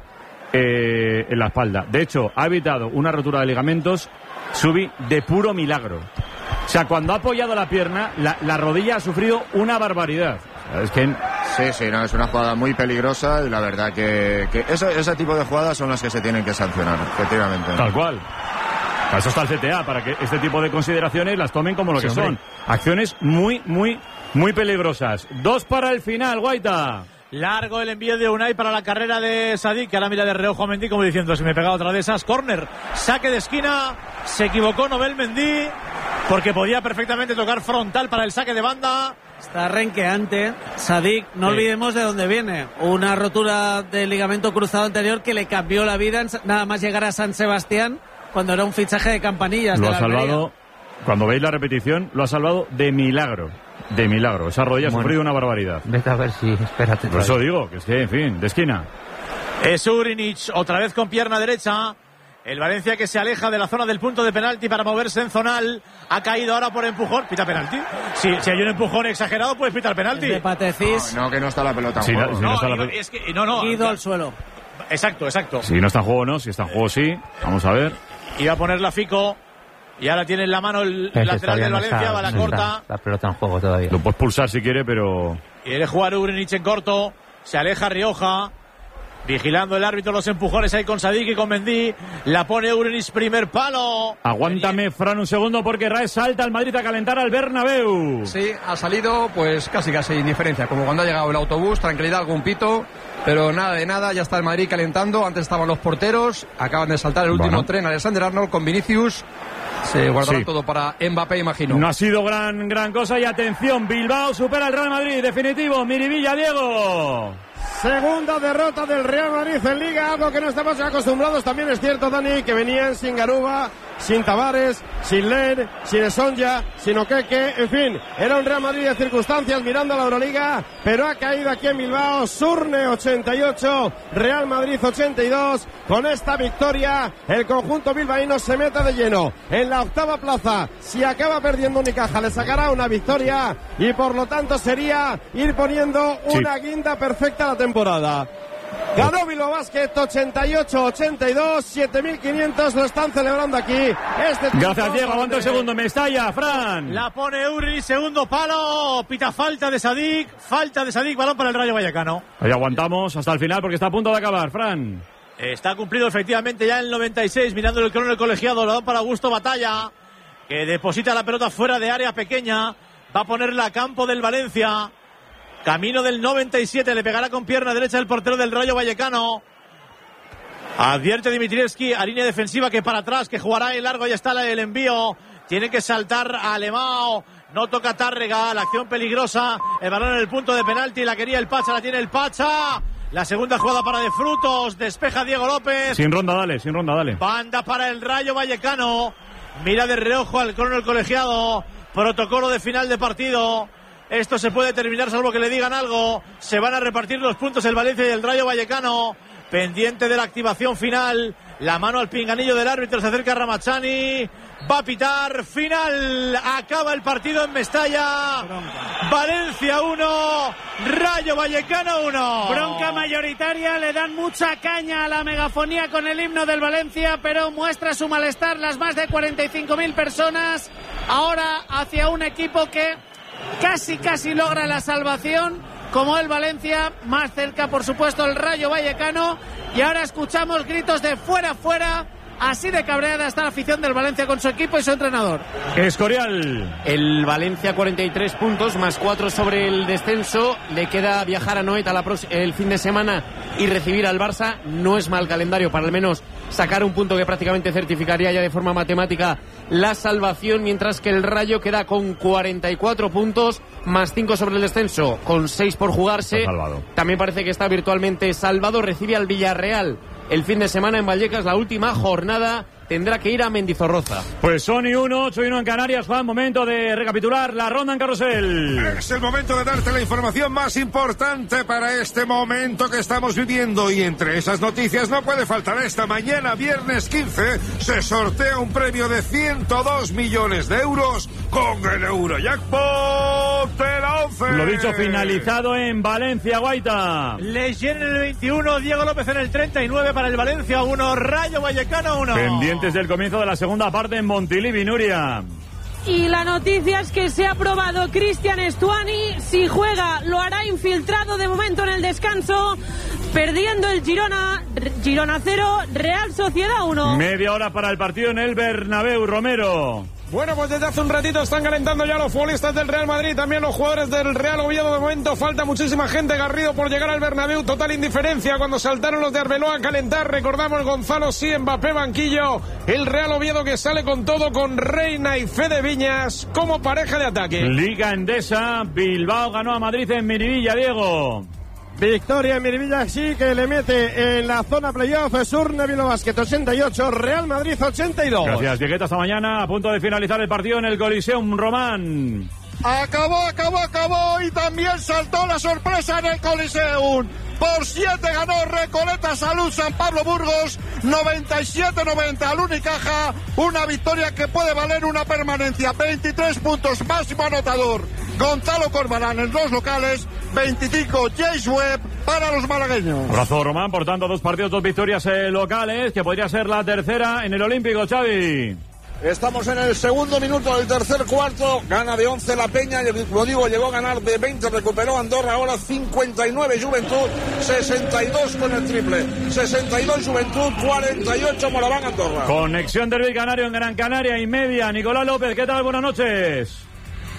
[SPEAKER 2] en la espalda. De hecho, ha evitado una rotura de ligamentos, Subi, de puro milagro. O sea, cuando ha apoyado la pierna, la rodilla ha sufrido una barbaridad. Es que...
[SPEAKER 12] Sí, no, es una jugada muy peligrosa y la verdad que ese tipo de jugadas son las que se tienen que sancionar, efectivamente.
[SPEAKER 2] Tal cual. Para eso está el CTA, para que este tipo de consideraciones las tomen como lo que son. Acciones muy, muy, muy peligrosas. 2 para el final, Guaita.
[SPEAKER 19] Largo el envío de Unai para la carrera de Sadik, que ahora mira de reojo a Mendy como diciendo, si me pega otra de esas. Córner, saque de esquina, se equivocó Nobel Mendy porque podía perfectamente tocar frontal para el saque de banda.
[SPEAKER 5] Está renqueante Sadik, no olvidemos de dónde viene. Una rotura del ligamento cruzado anterior que le cambió la vida nada más llegar a San Sebastián, cuando era un fichaje de Campanillas.
[SPEAKER 2] Lo ha salvado, cuando veis la repetición, lo ha salvado de milagro. De milagro. Esa rodilla ha sufrido una barbaridad.
[SPEAKER 4] Vete a ver si... Espérate.
[SPEAKER 2] Por eso digo, que es que, en fin, de esquina.
[SPEAKER 19] Es Ugrinic, otra vez con pierna derecha. El Valencia que se aleja de la zona del punto de penalti para moverse en zonal. Ha caído ahora por empujón. ¿Pita penalti? Si hay un empujón exagerado, puedes pitar penalti.
[SPEAKER 5] De Patecís.
[SPEAKER 12] No, que no está la pelota en juego.
[SPEAKER 5] Ido al suelo.
[SPEAKER 19] Exacto.
[SPEAKER 2] Si no está en juego, no. Si está en juego, sí. Vamos a ver.
[SPEAKER 19] Iba a poner la Fico. Y ahora tiene en la mano el lateral del Valencia, va la corta.
[SPEAKER 4] La pelota en juego todavía.
[SPEAKER 2] Lo puedes pulsar si quiere, pero...
[SPEAKER 19] Quiere jugar Ugrinic en corto. Se aleja Rioja. Vigilando el árbitro los empujones ahí con Sadik y con Mendy. La pone Ugrinic, primer palo.
[SPEAKER 2] Aguántame, Fran, un segundo, porque Rae salta al Madrid a calentar al Bernabéu.
[SPEAKER 3] Sí, ha salido pues casi indiferencia. Como cuando ha llegado el autobús, tranquilidad, algún pito. Pero nada de nada, ya está el Madrid calentando. Antes estaban los porteros. Acaban de saltar el último tren. Alexander Arnold con Vinicius. Se guardará todo para Mbappé, imagino.
[SPEAKER 2] No ha sido gran cosa. Y atención, Bilbao supera al Real Madrid. Definitivo, Miribilla, Diego.
[SPEAKER 15] Segunda derrota del Real Madrid en Liga, algo que no estamos acostumbrados. También es cierto, Dani, que venía en Singaruba sin Tavares, sin Ler, sin Sonja, sin Okeke, en fin, era un Real Madrid de circunstancias mirando a la Euroliga, pero ha caído aquí en Bilbao. Surne 88, Real Madrid 82. Con esta victoria el conjunto bilbaíno se mete de lleno en la octava plaza. Si acaba perdiendo Unicaja le sacará una victoria y por lo tanto sería ir poniendo una guinda perfecta a la temporada. Ganó Bilbao Basket 88-82, 7.500 lo están celebrando aquí.
[SPEAKER 2] Gracias, Diego. Aguanta un segundo. Mestalla, Fran.
[SPEAKER 19] La pone Uri, segundo palo. Pita falta de Sadik, balón para el Rayo Vallecano.
[SPEAKER 2] Ahí aguantamos hasta el final porque está a punto de acabar, Fran.
[SPEAKER 19] Está cumplido efectivamente ya el 96, mirando el crono del colegiado, lo dan para Augusto Batalla, que deposita la pelota fuera de área pequeña, va a ponerla a campo del Valencia. Camino del 97, le pegará con pierna derecha el portero del Rayo Vallecano. Advierte Dimitrievski, a línea defensiva que para atrás, que jugará en largo, ya está el envío. Tiene que saltar a Alemão, no toca Tárrega, la acción peligrosa. El balón en el punto de penalti, la quería el Pacha, la tiene el Pacha. La segunda jugada para De Frutos, despeja Diego López.
[SPEAKER 2] Sin ronda, dale.
[SPEAKER 19] Banda para el Rayo Vallecano. Mira de reojo al crono del colegiado. Protocolo de final de partido. Esto se puede terminar salvo que le digan algo. Se van a repartir los puntos el Valencia y el Rayo Vallecano. Pendiente de la activación final. La mano al pinganillo del árbitro. Se acerca Ramachani. Va a pitar. Final. Acaba el partido en Mestalla. Valencia 1. Rayo Vallecano 1.
[SPEAKER 10] Bronca mayoritaria. Le dan mucha caña a la megafonía con el himno del Valencia, pero muestra su malestar las más de 45.000 personas. Ahora hacia un equipo que casi logra la salvación, como el Valencia, más cerca por supuesto el Rayo Vallecano, y ahora escuchamos gritos de fuera, así de cabreada está la afición del Valencia con su equipo y su entrenador.
[SPEAKER 2] Escorial.
[SPEAKER 18] El Valencia 43 puntos, más 4 sobre el descenso, le queda viajar a Noeta el fin de semana y recibir al Barça. No es mal calendario para al menos sacar un punto que prácticamente certificaría ya de forma matemática la salvación, mientras que el Rayo queda con 44 puntos, más 5 sobre el descenso, con 6 por jugarse. También parece que está virtualmente salvado. Recibe al Villarreal el fin de semana en Vallecas, la última jornada. Tendrá que ir a Mendizorroza.
[SPEAKER 2] Pues son 8-1 en Canarias, Juan. Momento de recapitular la ronda en Carrusel.
[SPEAKER 17] Es el momento de darte la información más importante para este momento que estamos viviendo. Y entre esas noticias no puede faltar esta mañana, viernes 15, se sortea un premio de 102 millones de euros con el Eurojackpot de la 11.
[SPEAKER 2] Lo dicho, finalizado en Valencia, Guaita.
[SPEAKER 19] Leyen en el 21, Diego López en el 39 para el Valencia 1, Rayo Vallecano 1.
[SPEAKER 2] Pendientes del comienzo de la segunda parte en Montilivi, Nuria.
[SPEAKER 10] Y la noticia es que se ha aprobado Cristian Stuani. Si juega, lo hará infiltrado de momento en el descanso. Perdiendo el Girona 0, Real Sociedad 1.
[SPEAKER 2] Media hora para el partido en el Bernabéu, Romero.
[SPEAKER 1] Bueno, pues desde hace un ratito están calentando ya los futbolistas del Real Madrid, también los jugadores del Real Oviedo. De momento falta muchísima gente. Garrido por llegar al Bernabéu, total indiferencia cuando saltaron los de Arbeloa a calentar. Recordamos Gonzalo sí, Mbappé banquillo. El Real Oviedo que sale con todo, con Reina y Fede Viñas como pareja de ataque.
[SPEAKER 2] Liga Endesa, Bilbao ganó a Madrid en Miribilla, Diego.
[SPEAKER 15] Victoria en Miribilla, sí, que le mete en la zona playoff. Surne Bilbao Basket 88, Real Madrid 82.
[SPEAKER 2] Gracias, Diegueta, hasta mañana. A punto de finalizar el partido en el Coliseum, Román.
[SPEAKER 16] Acabó y también saltó la sorpresa en el Coliseum. Por 7 ganó Recoleta Salud San Pablo Burgos, 97-90 al Unicaja, una victoria que puede valer una permanencia, 23 puntos, máximo anotador Gonzalo Corbalán en los locales, 25 Jace Webb para los malagueños.
[SPEAKER 2] Abrazo, Román, por tanto 2 partidos, 2 victorias locales, que podría ser la tercera en el Olímpico, Xavi.
[SPEAKER 8] Estamos en el segundo minuto del tercer cuarto, gana de 11 la Peña, lo digo, llegó a ganar de 20, recuperó Andorra, ahora 59 Juventud, 62 con el triple, 62 Juventud, 48 Moraván Andorra.
[SPEAKER 2] Conexión Derbi Canario en Gran Canaria y media, Nicolás López, ¿qué tal? Buenas noches.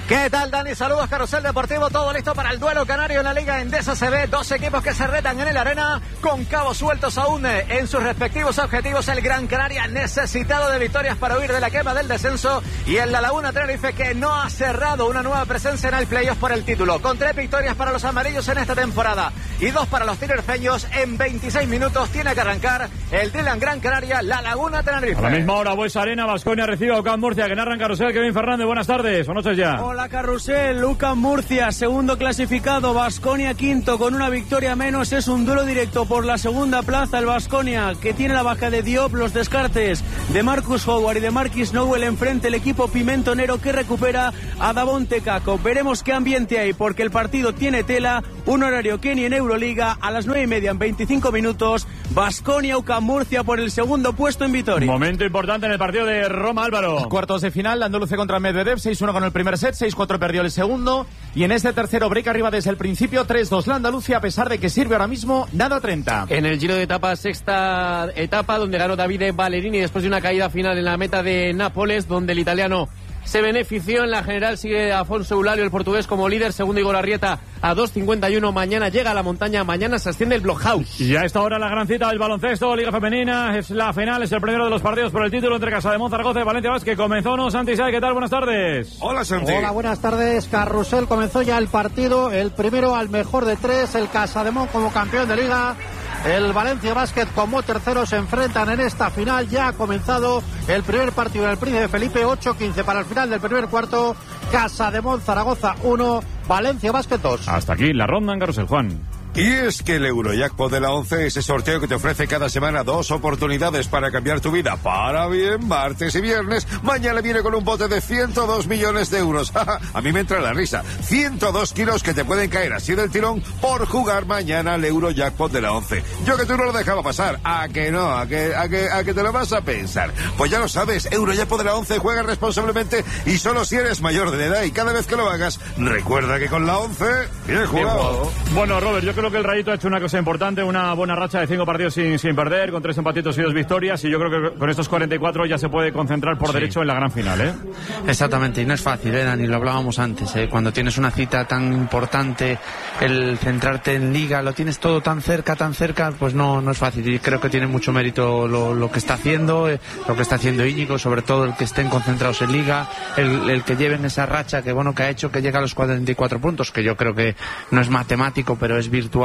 [SPEAKER 20] ¿Qué tal, Dani? Saludos, Carrusel Deportivo. Todo listo para el duelo canario en la Liga Endesa CB. Dos equipos que se retan en el arena con cabos sueltos aún en sus respectivos objetivos. El Gran Canaria necesitado de victorias para huir de la quema del descenso. Y el La Laguna Tenerife, que no ha cerrado una nueva presencia en el playoff por el título. Con 3 victorias para los amarillos en esta temporada y 2 para los tinerfeños. En 26 minutos tiene que arrancar el Dylan Gran Canaria, La Laguna Tenerife.
[SPEAKER 2] A la misma hora, Buesa Arena, Baskonia recibe a UCAM Murcia, que narra Carrusel. Kevin Fernández, buenas tardes, o noches ya.
[SPEAKER 21] Hola, Carrusel. UCAM Murcia, segundo clasificado, Baskonia quinto con una victoria menos. Es un duelo directo por la segunda plaza. El Baskonia, que tiene la baja de Diop, los descartes de Marcus Howard y de Marquis Nowell enfrente, el equipo pimentonero que recupera a Davon Tecaco. Veremos qué ambiente hay, porque el partido tiene tela. Un horario que ni en Euroliga, a las 9:30 en 25 minutos. Baskonia, UCAM Murcia por el segundo puesto en Vitoria.
[SPEAKER 2] Momento importante en el partido de Roma, Álvaro.
[SPEAKER 14] Cuartos de final, Andalucía contra Medvedev, 6-1 con el primer set, 6-4 perdió el segundo, y en este tercero break arriba desde el principio, 3-2 la Andalucía, a pesar de que sirve ahora mismo nada 30.
[SPEAKER 18] En el Giro de Etapas, sexta etapa, donde ganó Davide Ballerini después de una caída final en la meta de Nápoles, donde el italiano se benefició. En la general sigue Afonso Eulario, el portugués, como líder, segundo Igor Arrieta a 2.51. Mañana llega a la montaña, mañana se asciende el Blockhaus.
[SPEAKER 2] Y a esta hora la gran cita del baloncesto, Liga Femenina, es la final, es el primero de los partidos por el título entre Casademón, Zaragoza y Valencia Basket. Comenzó, ¿no, Santi Saez? ¿Qué tal? Buenas tardes.
[SPEAKER 17] Hola, Santi.
[SPEAKER 22] Hola, buenas tardes, Carrusel. Comenzó ya el partido, el primero al mejor de 3, el Casademón como campeón de Liga. El Valencia Basket como tercero se enfrentan en esta final. Ya ha comenzado el primer partido del Príncipe Felipe, 8-15 para el final del primer cuarto. Casademón Zaragoza 1, Valencia Basket 2.
[SPEAKER 2] Hasta aquí la ronda en Carrusel, Juan.
[SPEAKER 17] Y es que el Eurojackpot de la 11, ese sorteo que te ofrece cada semana 2 oportunidades para cambiar tu vida para bien, martes y viernes, mañana viene con un bote de 102 millones de euros. A mí me entra la risa. 102 kilos que te pueden caer así del tirón por jugar mañana al Eurojackpot de la 11. Yo que tú no lo dejaba pasar. ¿A que no? ¿A que te lo vas a pensar? Pues ya lo sabes, Eurojackpot de la 11, juega responsablemente y solo si eres mayor de edad, y cada vez que lo hagas, recuerda que con la 11, bien jugado.
[SPEAKER 2] Bueno, Robert, yo creo que el Rayito ha hecho una cosa importante, una buena racha de 5 partidos sin perder, con 3 empatitos y 2 victorias, y yo creo que con estos 44 ya se puede concentrar por derecho en la gran final, ¿eh?
[SPEAKER 13] Exactamente, y no es fácil, Dani, lo hablábamos antes, cuando tienes una cita tan importante, el centrarte en Liga, lo tienes todo tan cerca, pues no es fácil, y creo que tiene mucho mérito lo que está haciendo, lo que está haciendo Íñigo, sobre todo el que estén concentrados en Liga, el que lleven esa racha que ha hecho que llegue a los 44 puntos, que yo creo que no es matemático, pero es virtual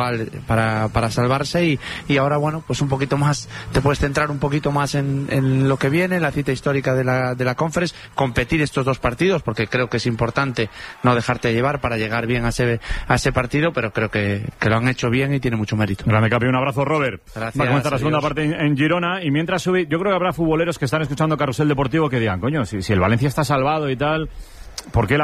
[SPEAKER 13] para salvarse, y ahora, bueno, pues un poquito más, te puedes centrar un poquito más en lo que viene, la cita histórica de la Conference, competir estos 2 partidos, porque creo que es importante no dejarte llevar para llegar bien a ese partido, pero creo que lo han hecho bien y tiene mucho mérito.
[SPEAKER 2] Grande Capi, un abrazo, Robert.
[SPEAKER 13] Gracias.
[SPEAKER 2] Va a comenzar la segunda parte en Girona, y mientras sube, yo creo que habrá futboleros que están escuchando Carrusel Deportivo que digan, coño, si el Valencia está salvado y tal, ¿por qué la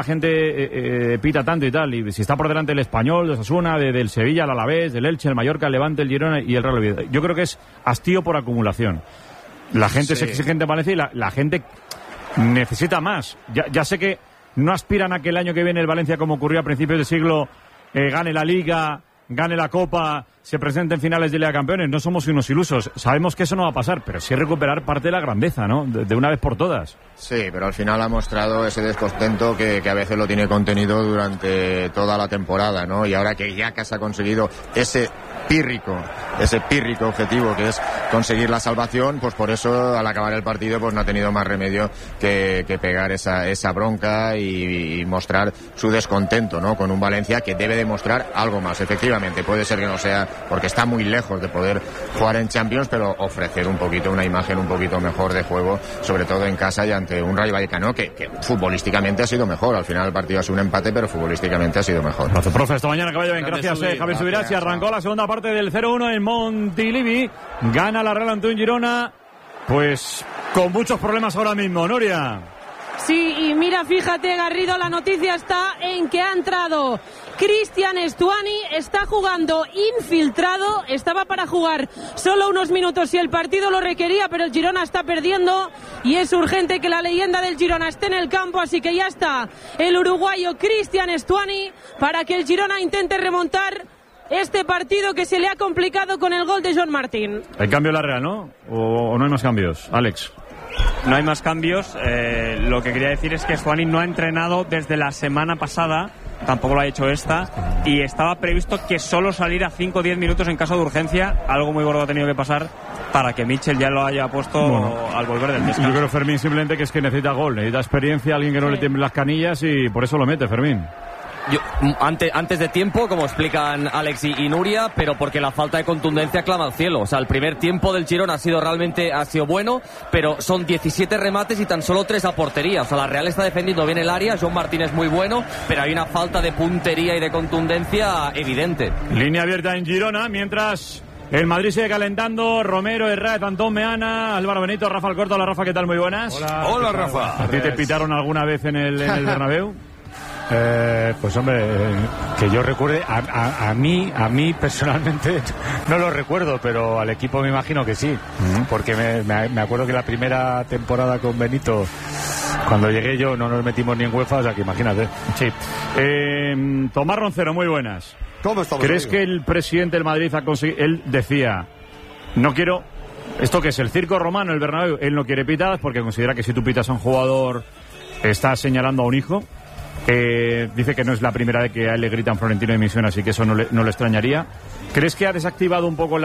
[SPEAKER 2] gente pita tanto y tal? Y si está por delante el Español, de Osasuna, del Sevilla, el Alavés, del Elche, el Mallorca, el Levante, el Girona y el Real Oviedo. Yo creo que es hastío por acumulación. La gente es exigente en Valencia y la gente necesita más. Ya sé que no aspiran a que el año que viene el Valencia, como ocurrió a principios de siglo, gane la Liga, gane la Copa, se presente en finales de Liga de Campeones. No somos unos ilusos. Sabemos que eso no va a pasar, pero sí recuperar parte de la grandeza, ¿no? De una vez por todas.
[SPEAKER 12] Sí, pero al final ha mostrado ese descontento que a veces lo tiene contenido durante toda la temporada, ¿no? Y ahora que ya casi ha conseguido ese pírrico objetivo que es conseguir la salvación, pues por eso al acabar el partido pues no ha tenido más remedio que pegar esa bronca y mostrar su descontento, ¿no? Con un Valencia que debe demostrar algo más. Efectivamente, puede ser que no sea, porque está muy lejos de poder jugar en Champions, pero ofrecer un poquito, una imagen un poquito mejor de juego, sobre todo en casa y ante un Rayo Vallecano que futbolísticamente ha sido mejor. Al final el partido ha sido un empate, pero futbolísticamente ha sido mejor.
[SPEAKER 2] Gracias, profe, esta mañana que vaya bien. Gracias, Javier Subirats. Y arrancó la segunda parte del 0-1 en Montilivi. Gana la Real ante un Girona, pues con muchos problemas ahora mismo, Nuria.
[SPEAKER 10] Sí, y mira, fíjate, Garrido, la noticia está en que ha entrado Cristian Stuani, está jugando infiltrado, estaba para jugar solo unos minutos si el partido lo requería, pero el Girona está perdiendo y es urgente que la leyenda del Girona esté en el campo, así que ya está el uruguayo Cristian Stuani para que el Girona intente remontar este partido que se le ha complicado con el gol de John Martín.
[SPEAKER 2] Hay cambio en la Real, ¿no? ¿O no hay más cambios, Alex?
[SPEAKER 9] no hay más cambios. Lo que quería decir es que Stuani no ha entrenado desde la semana pasada, tampoco lo ha hecho esta, y estaba previsto que solo saliera 5 o 10 minutos en caso de urgencia. Algo muy gordo ha tenido que pasar para que Mitchell ya lo haya puesto al volver del descanso.
[SPEAKER 2] Yo creo, Fermín, simplemente que es que necesita gol, necesita experiencia, alguien que no le tiemble las canillas, y por eso lo mete, Fermín.
[SPEAKER 11] Antes de tiempo, como explican Alex y Nuria, pero porque la falta de contundencia clama al cielo. O sea, el primer tiempo del Girona ha sido bueno, pero son 17 remates y tan solo 3 a portería. O sea, la Real está defendiendo bien el área, John Martín es muy bueno, pero hay una falta de puntería y de contundencia evidente.
[SPEAKER 2] Línea abierta en Girona, mientras el Madrid sigue calentando. Romero, Herrera, Antón Meana, Álvaro Benito, Rafa Alcorta. Hola, Rafa, ¿qué tal? Muy buenas.
[SPEAKER 17] Hola, Rafa.
[SPEAKER 2] ¿A ti te pitaron alguna vez en el Bernabéu?
[SPEAKER 6] Pues hombre, que yo recuerde, a mí personalmente no lo recuerdo, pero al equipo me imagino que sí, porque me acuerdo que la primera temporada con Benito, cuando llegué yo, no nos metimos ni en UEFA, o sea que imagínate.
[SPEAKER 2] Sí. Tomás Roncero, muy buenas.
[SPEAKER 7] ¿Cómo estamos?
[SPEAKER 2] ¿Crees que el presidente del Madrid ha conseguido? Él decía, no quiero, esto que es el circo romano, el Bernabéu, él no quiere pitadas porque considera que si tú pitas a un jugador estás señalando a un hijo. Dice que no es la primera vez que a él le gritan Florentino de Misión, así que eso no le extrañaría. ¿Crees que ha desactivado un poco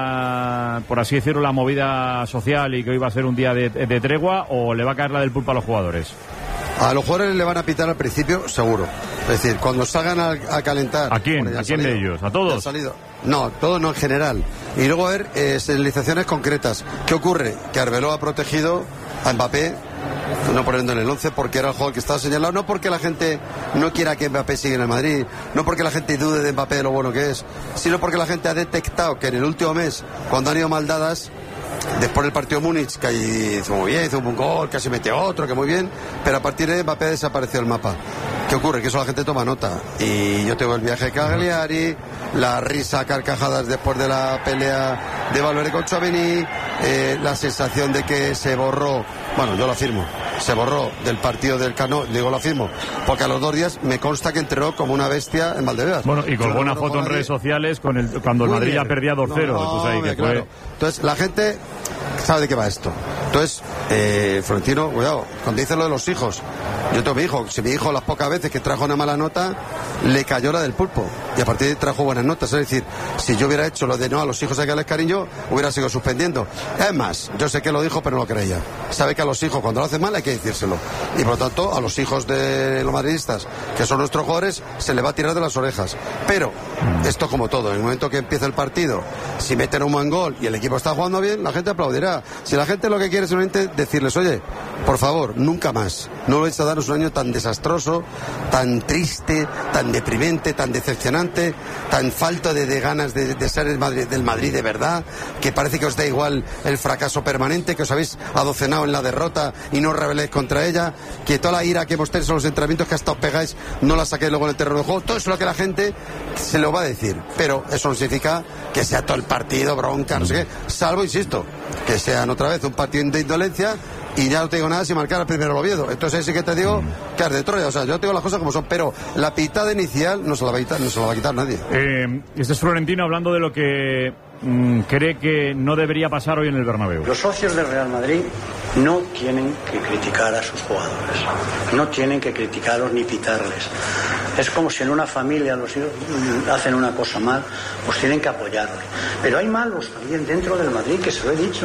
[SPEAKER 2] por así decirlo, la movida social y que hoy va a ser un día de tregua, o le va a caer la del pulpo a los jugadores?
[SPEAKER 7] A los jugadores le van a pitar al principio, seguro. Es decir, cuando salgan a calentar...
[SPEAKER 2] ¿A quién? ¿A quién de ellos? ¿A todos?
[SPEAKER 7] No, todos no, en general. Y luego a ver, señalizaciones concretas. ¿Qué ocurre? Que Arbeloa ha protegido a Mbappé, no poniendo en el 11 porque era el jugador que estaba señalado, no porque la gente no quiera que Mbappé siga en el Madrid, no porque la gente dude de Mbappé de lo bueno que es, sino porque la gente ha detectado que en el último mes, cuando han ido mal dadas, después del partido de Múnich, que ahí hizo muy bien, hizo un gol, casi mete otro, que muy bien, pero a partir de Mbappé desapareció el mapa. ¿Qué ocurre? Que eso la gente toma nota. Y yo tengo el viaje de Cagliari, la risa a carcajadas después de la pelea de Valverde con Tchouaméni, la sensación de que se borró, bueno, yo lo afirmo, se borró del partido del Cano, digo lo afirmo, porque a los 2 días me consta que entrenó como una bestia en Valdebebas.
[SPEAKER 2] Bueno, y colgó una foto en redes sociales cuando el Madrid ya perdía 2-0.
[SPEAKER 7] Claro. Entonces, la gente sabe de qué va esto. Entonces, Florentino, cuidado, cuando dice lo de los hijos, yo tengo mi hijo, si mi hijo las pocas veces que trajo una mala nota, le cayó la del pulpo, y a partir de ahí trajo buenas notas. Es decir, si yo hubiera hecho lo de no a los hijos hay que darles cariño, hubiera sido suspendiendo. Es más, yo sé que lo dijo, pero no lo creía. Sabe que a los hijos cuando lo hacen mal hay que decírselo, y por lo tanto a los hijos de los madridistas, que son nuestros jugadores, se le va a tirar de las orejas. Pero esto, como todo, en el momento que empieza el partido, si meten un buen gol y el equipo está jugando bien, la gente aplaudirá. Si la gente lo que quiere es simplemente decirles, oye, por favor, nunca más, no vais a darnos un año tan desastroso, tan triste, tan deprimente, tan decepcionante, tan falto de ganas de ser del Madrid de verdad, que parece que os da igual el fracaso permanente, que os habéis adocenado en la derrota y no os rebeléis contra ella, que toda la ira que hemos tenido en los entrenamientos que hasta os pegáis no la saquéis luego en el terreno de juego. Todo eso es lo que la gente se lo va a decir, pero eso no significa que sea todo el partido bronca, no sé qué, salvo, insisto, que sean otra vez un partido de indolencia. Y ya no te digo nada si marcar al primero el Oviedo. Entonces ahí sí que te digo que es de Troya. O sea, yo te digo las cosas como son, pero la pitada inicial no se la va a quitar nadie.
[SPEAKER 2] Este es Florentino hablando de lo que cree que no debería pasar hoy en el Bernabéu.
[SPEAKER 23] Los socios del Real Madrid no tienen que criticar a sus jugadores, no tienen que criticarlos ni pitarles. Es como si en una familia los hijos hacen una cosa mal, pues tienen que apoyarlos. Pero hay malos también dentro del Madrid, que se lo he dicho,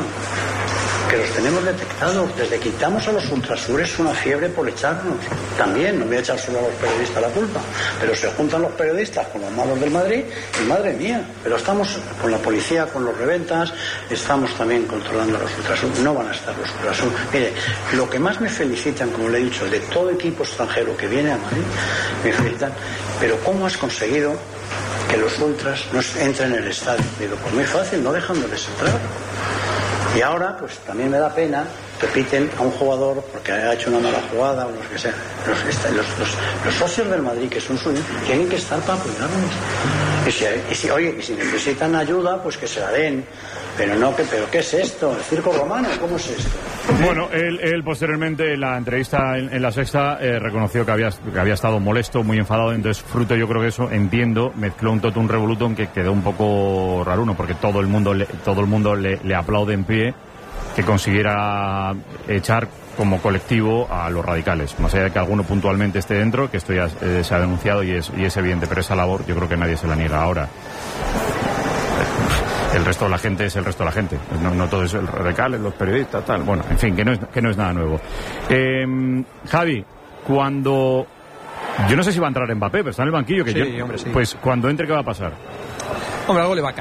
[SPEAKER 23] que los tenemos detectados. Desde que quitamos a los ultrasures una fiebre por echarnos. También, no voy a echar solo a los periodistas la culpa, pero se juntan los periodistas con los malos del Madrid y madre mía, pero estamos con la policía, con los reventas, estamos también controlando a los ultrasures. No van a estar los ultrasures. Mire, lo que más me felicitan, como le he dicho, de todo equipo extranjero que viene a Madrid, me felicitan, pero ¿cómo has conseguido que los ultras no entren en el estadio? Digo, pues muy fácil, no dejándoles entrar. Y ahora, pues también me da pena que piten a un jugador porque ha hecho una mala jugada o lo que sea. Los socios del Madrid, que son suyos, tienen que estar para apoyarnos. Y si necesitan ayuda, pues que se la den. Pero ¿qué es esto? ¿El circo romano? ¿Cómo es esto?
[SPEAKER 2] Bueno, él posteriormente en la entrevista en La Sexta reconoció que había estado molesto, muy enfadado. Entonces, fruto, yo creo que eso, entiendo, mezcló un totum revolutum que quedó un poco raruno, porque todo el mundo le aplaude en pie que consiguiera echar como colectivo a los radicales, más allá de que alguno puntualmente esté dentro, que esto ya se ha denunciado y es evidente, pero esa labor yo creo que nadie se la niega ahora. El resto de la gente es el resto de la gente, no todo es el radicales, los periodistas, tal. Bueno, en fin, que no es nada nuevo. Javi, cuando... Yo no sé si va a entrar Mbappé, pero está en el banquillo.
[SPEAKER 3] Hombre, sí.
[SPEAKER 2] Pues cuando entre, ¿qué va a pasar?
[SPEAKER 3] Hombre, algo le va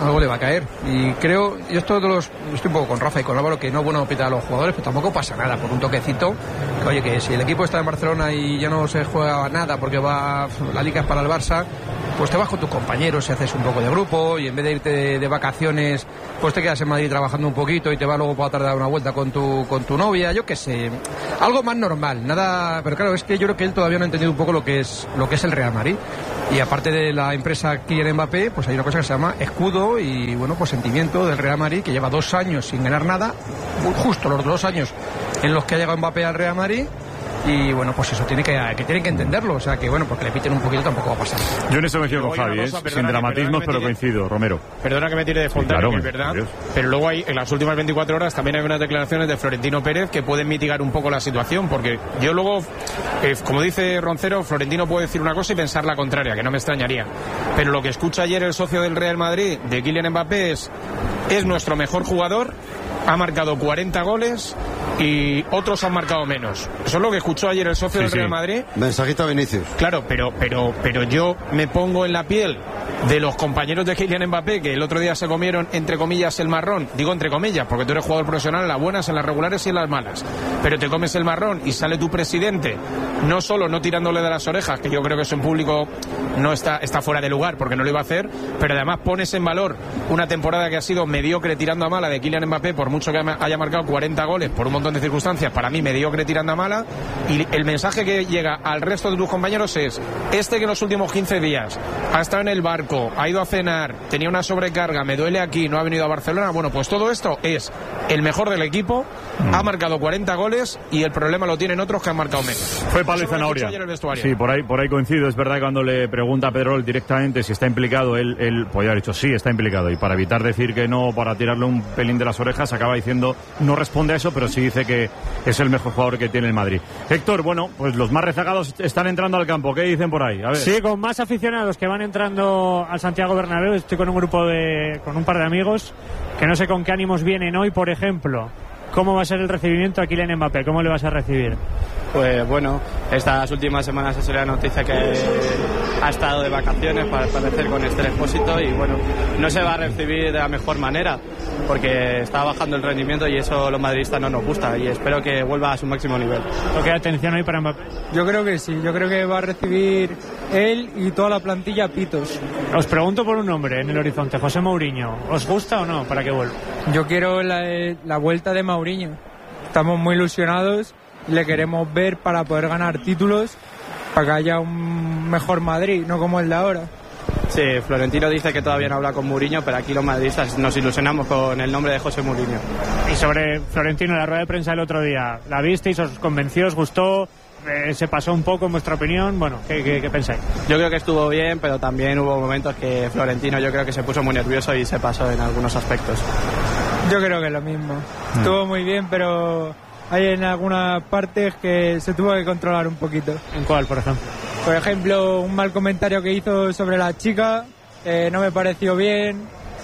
[SPEAKER 3] a caer. Y creo, yo estoy un poco con Rafa y con Álvaro, que no es bueno pitar a los jugadores, pero tampoco pasa nada por un toquecito. Que, oye, que si el equipo está en Barcelona y ya no se juega nada porque la liga es para el Barça, pues te vas con tus compañeros y haces un poco de grupo, y en vez de irte de vacaciones, pues te quedas en Madrid trabajando un poquito y te vas luego para tarde a dar una vuelta con tu novia, yo qué sé. Algo más normal, nada, pero claro, es que yo creo que él todavía no ha entendido un poco lo que es el Real Madrid. Y aparte de la empresa Kylian Mbappé, pues hay una cosa que se llama escudo y, bueno, pues sentimiento del Real Madrid, que lleva 2 años sin ganar nada, justo los 2 años en los que ha llegado Mbappé al Real Madrid. Y bueno, pues eso tienen que entenderlo. O sea que bueno, porque le piten un poquito tampoco va a pasar.
[SPEAKER 2] Yo en eso me quedo con Javi, sin dramatismos, pero coincido, Romero.
[SPEAKER 4] Perdona que me tire de Fontana,
[SPEAKER 2] claro,
[SPEAKER 4] que es verdad. Pero luego en las últimas 24 horas también hay unas declaraciones de Florentino Pérez que pueden mitigar un poco la situación, porque yo luego, como dice Roncero, Florentino puede decir una cosa y pensar la contraria, que no me extrañaría. Pero lo que escucha ayer el socio del Real Madrid, de Kylian Mbappé, es nuestro mejor jugador, ha marcado 40 goles y otros han marcado menos. Eso es lo que escuchó ayer el socio del Real Madrid.
[SPEAKER 7] Mensajito a Vinicius.
[SPEAKER 4] Claro, pero yo me pongo en la piel de los compañeros de Kylian Mbappé, que el otro día se comieron, entre comillas, el marrón. Digo entre comillas, porque tú eres jugador profesional en las buenas, en las regulares y en las malas. Pero te comes el marrón y sale tu presidente, no solo no tirándole de las orejas, que yo creo que eso en público no está fuera de lugar, porque no lo iba a hacer, pero además pones en valor una temporada que ha sido mediocre tirando a mala de Kylian Mbappé, por mucho que haya marcado 40 goles por un montón de circunstancias, para mí mediocre tirando a mala. Y el mensaje que llega al resto de tus compañeros es: que en los últimos 15 días ha estado en el barco, ha ido a cenar, tenía una sobrecarga, me duele aquí, no ha venido a Barcelona. Bueno, pues todo esto es el mejor del equipo, ha marcado 40 goles y el problema lo tienen otros que han marcado menos.
[SPEAKER 2] Fue palo y zanahoria. Sí, por ahí coincido. Es verdad que cuando le pregunta a Pedrol directamente si está implicado, él podría haber dicho sí, está implicado, y para evitar decir que no, para tirarle un pelín de las orejas, acaba diciendo, no responde a eso, pero sí dice que es el mejor jugador que tiene el Madrid. Héctor, bueno, pues los más rezagados están entrando al campo. ¿Qué dicen por ahí? A ver.
[SPEAKER 5] Sí, con más aficionados que van entrando al Santiago Bernabéu. Estoy con un par de amigos que no sé con qué ánimos vienen hoy, por ejemplo. ¿Cómo va a ser el recibimiento a Kylian Mbappé? ¿Cómo le vas a recibir?
[SPEAKER 24] Pues bueno, estas últimas semanas ha sido la noticia que ha estado de vacaciones, para parecer, con Esther Expósito, y bueno, no se va a recibir de la mejor manera porque está bajando el rendimiento y eso a los madridistas no nos gusta, y espero que vuelva a su máximo nivel.
[SPEAKER 5] ¿Qué atención hay para Mbappé?
[SPEAKER 25] Yo creo que sí, yo creo que va a recibir él y toda la plantilla pitos.
[SPEAKER 5] Os pregunto por un nombre en el horizonte, José Mourinho. ¿Os gusta o no para que vuelva?
[SPEAKER 25] Yo quiero la vuelta de Mourinho. Estamos muy ilusionados, le queremos ver para poder ganar títulos, para que haya un mejor Madrid, no como el de ahora.
[SPEAKER 24] Sí, Florentino dice que todavía no habla con Mourinho, pero aquí los madridistas nos ilusionamos con el nombre de José Mourinho.
[SPEAKER 5] Y sobre Florentino, la rueda de prensa del otro día, ¿la visteis? ¿Os convenció? ¿Os gustó? ¿Se pasó un poco en vuestra opinión? Bueno, ¿qué pensáis?
[SPEAKER 24] Yo creo que estuvo bien, pero también hubo momentos que Florentino yo creo que se puso muy nervioso y se pasó en algunos aspectos.
[SPEAKER 25] Yo creo que es lo mismo. Estuvo muy bien, pero hay en algunas partes que se tuvo que controlar un poquito.
[SPEAKER 5] ¿En cuál, por ejemplo?
[SPEAKER 25] Por ejemplo, un mal comentario que hizo sobre la chica, no me pareció bien,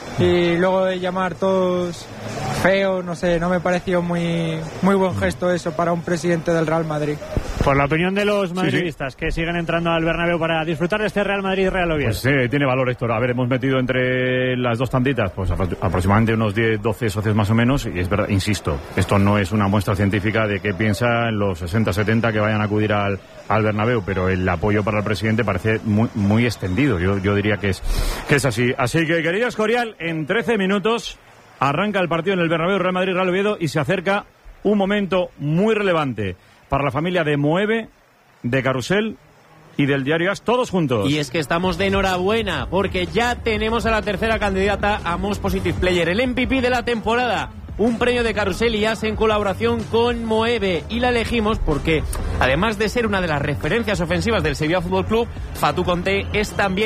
[SPEAKER 25] y luego de llamar todos feos, no sé, no me pareció muy buen gesto eso para un presidente del Real Madrid.
[SPEAKER 5] Por la opinión de los madridistas que siguen entrando al Bernabéu para disfrutar de este Real Madrid-Real Oviedo.
[SPEAKER 2] Pues sí, tiene valor, Héctor. A ver, hemos metido entre las dos tanditas pues aproximadamente unos 10-12 socios más o menos, y es verdad, insisto, esto no es una muestra científica de qué piensan los 60-70 que vayan a acudir al Bernabéu, pero el apoyo para el presidente parece muy extendido. Yo diría que es así. Así que, querido Escorial, en 13 minutos arranca el partido en el Bernabéu, Real Madrid-Real Oviedo, y se acerca un momento muy relevante para la familia de Moeve, de Carrusel y del Diario AS, todos juntos.
[SPEAKER 18] Y es que estamos de enhorabuena, porque ya tenemos a la tercera candidata a Most Positive Player, el MVP de la temporada. Un premio de Carrusel y AS en colaboración con Moeve, y la elegimos porque, además de ser una de las referencias ofensivas del Sevilla Fútbol Club, Fatou Conté es también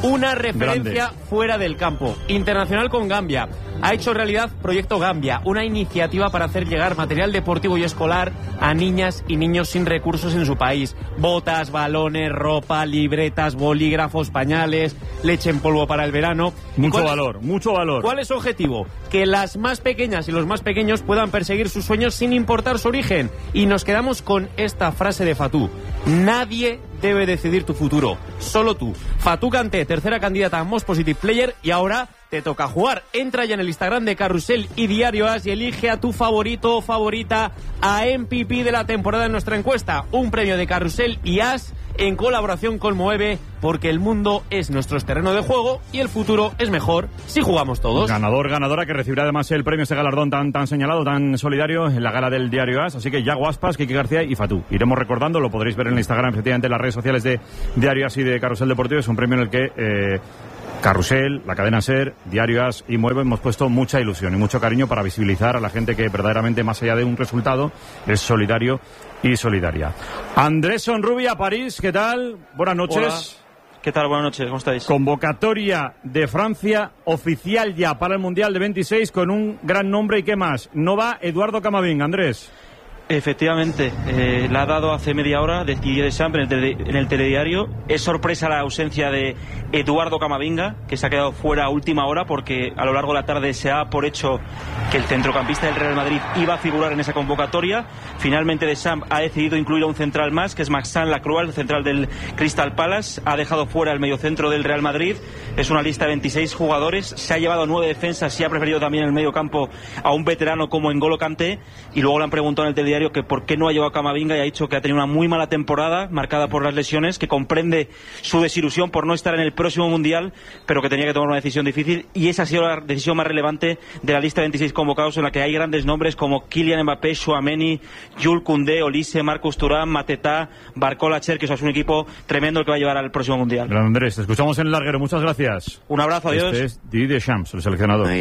[SPEAKER 18] una referencia fuera del campo. Internacional con Gambia. Ha hecho realidad Proyecto Gambia, una iniciativa para hacer llegar material deportivo y escolar a niñas y niños sin recursos en su país. Botas, balones, ropa, libretas, bolígrafos, pañales, leche en polvo para el verano.
[SPEAKER 2] Mucho valor, mucho valor.
[SPEAKER 18] ¿Cuál es su objetivo? Que las más pequeñas y los más pequeños puedan perseguir sus sueños sin importar su origen. Y nos quedamos con esta frase de Fatou: nadie debe decidir tu futuro, solo tú. Fatou Kanté, tercera candidata a Most Positive Player, y ahora te toca jugar. Entra ya en el Instagram de Carrusel y Diario As y elige a tu favorito o favorita a MVP de la temporada en nuestra encuesta. Un premio de Carrusel y As en colaboración con Moeve, porque el mundo es nuestro terreno de juego y el futuro es mejor si jugamos todos.
[SPEAKER 2] Ganador, ganadora, que recibirá además el premio, ese galardón tan señalado, tan solidario en la gala del Diario As. Así que Yago Aspas, Kiki García y Fatou. Iremos recordando, lo podréis ver en el Instagram, efectivamente, en las redes sociales de Diario As y de Carrusel Deportivo. Es un premio en el que Carrusel, la cadena SER, Diario As y Mueve hemos puesto mucha ilusión y mucho cariño para visibilizar a la gente que verdaderamente, más allá de un resultado, es solidario y solidaria. Andrés Sonrubia, París, ¿qué tal? Buenas noches.
[SPEAKER 1] Hola. ¿Qué tal? Buenas noches, ¿cómo estáis?
[SPEAKER 2] Convocatoria de Francia oficial ya para el Mundial de 26 con un gran nombre. ¿Y qué más? No va Eduardo Camavinga, Andrés.
[SPEAKER 1] Efectivamente, la ha dado hace media hora de Didier Deschamps en el telediario. Es sorpresa la ausencia de Eduardo Camavinga, que se ha quedado fuera a última hora porque a lo largo de la tarde se ha por hecho que el centrocampista del Real Madrid iba a figurar en esa convocatoria. Finalmente Deschamps ha decidido incluir a un central más, que es Maxime Lacroix, el central del Crystal Palace. Ha dejado fuera el mediocentro del Real Madrid. Es una lista de 26 jugadores. Se ha llevado 9 defensas y ha preferido también en el medio campo a un veterano como N'Golo Kanté. Y luego le han preguntado en el telediario que por qué no ha llevado a Camavinga, y ha dicho que ha tenido una muy mala temporada marcada por las lesiones, que comprende su desilusión por no estar en el próximo Mundial, pero que tenía que tomar una decisión difícil, y esa ha sido la decisión más relevante de la lista de 26 convocados, en la que hay grandes nombres como Kylian Mbappé, Tchouaméni, Jules Koundé, Olise, Marcus Thuram, Mateta, Barcola, Cher, que es un equipo tremendo el que va a llevar al próximo Mundial.
[SPEAKER 2] Gran Andrés, te escuchamos en el larguero, muchas gracias.
[SPEAKER 1] Un abrazo, adiós.
[SPEAKER 2] Este es Didier Deschamps, el seleccionador.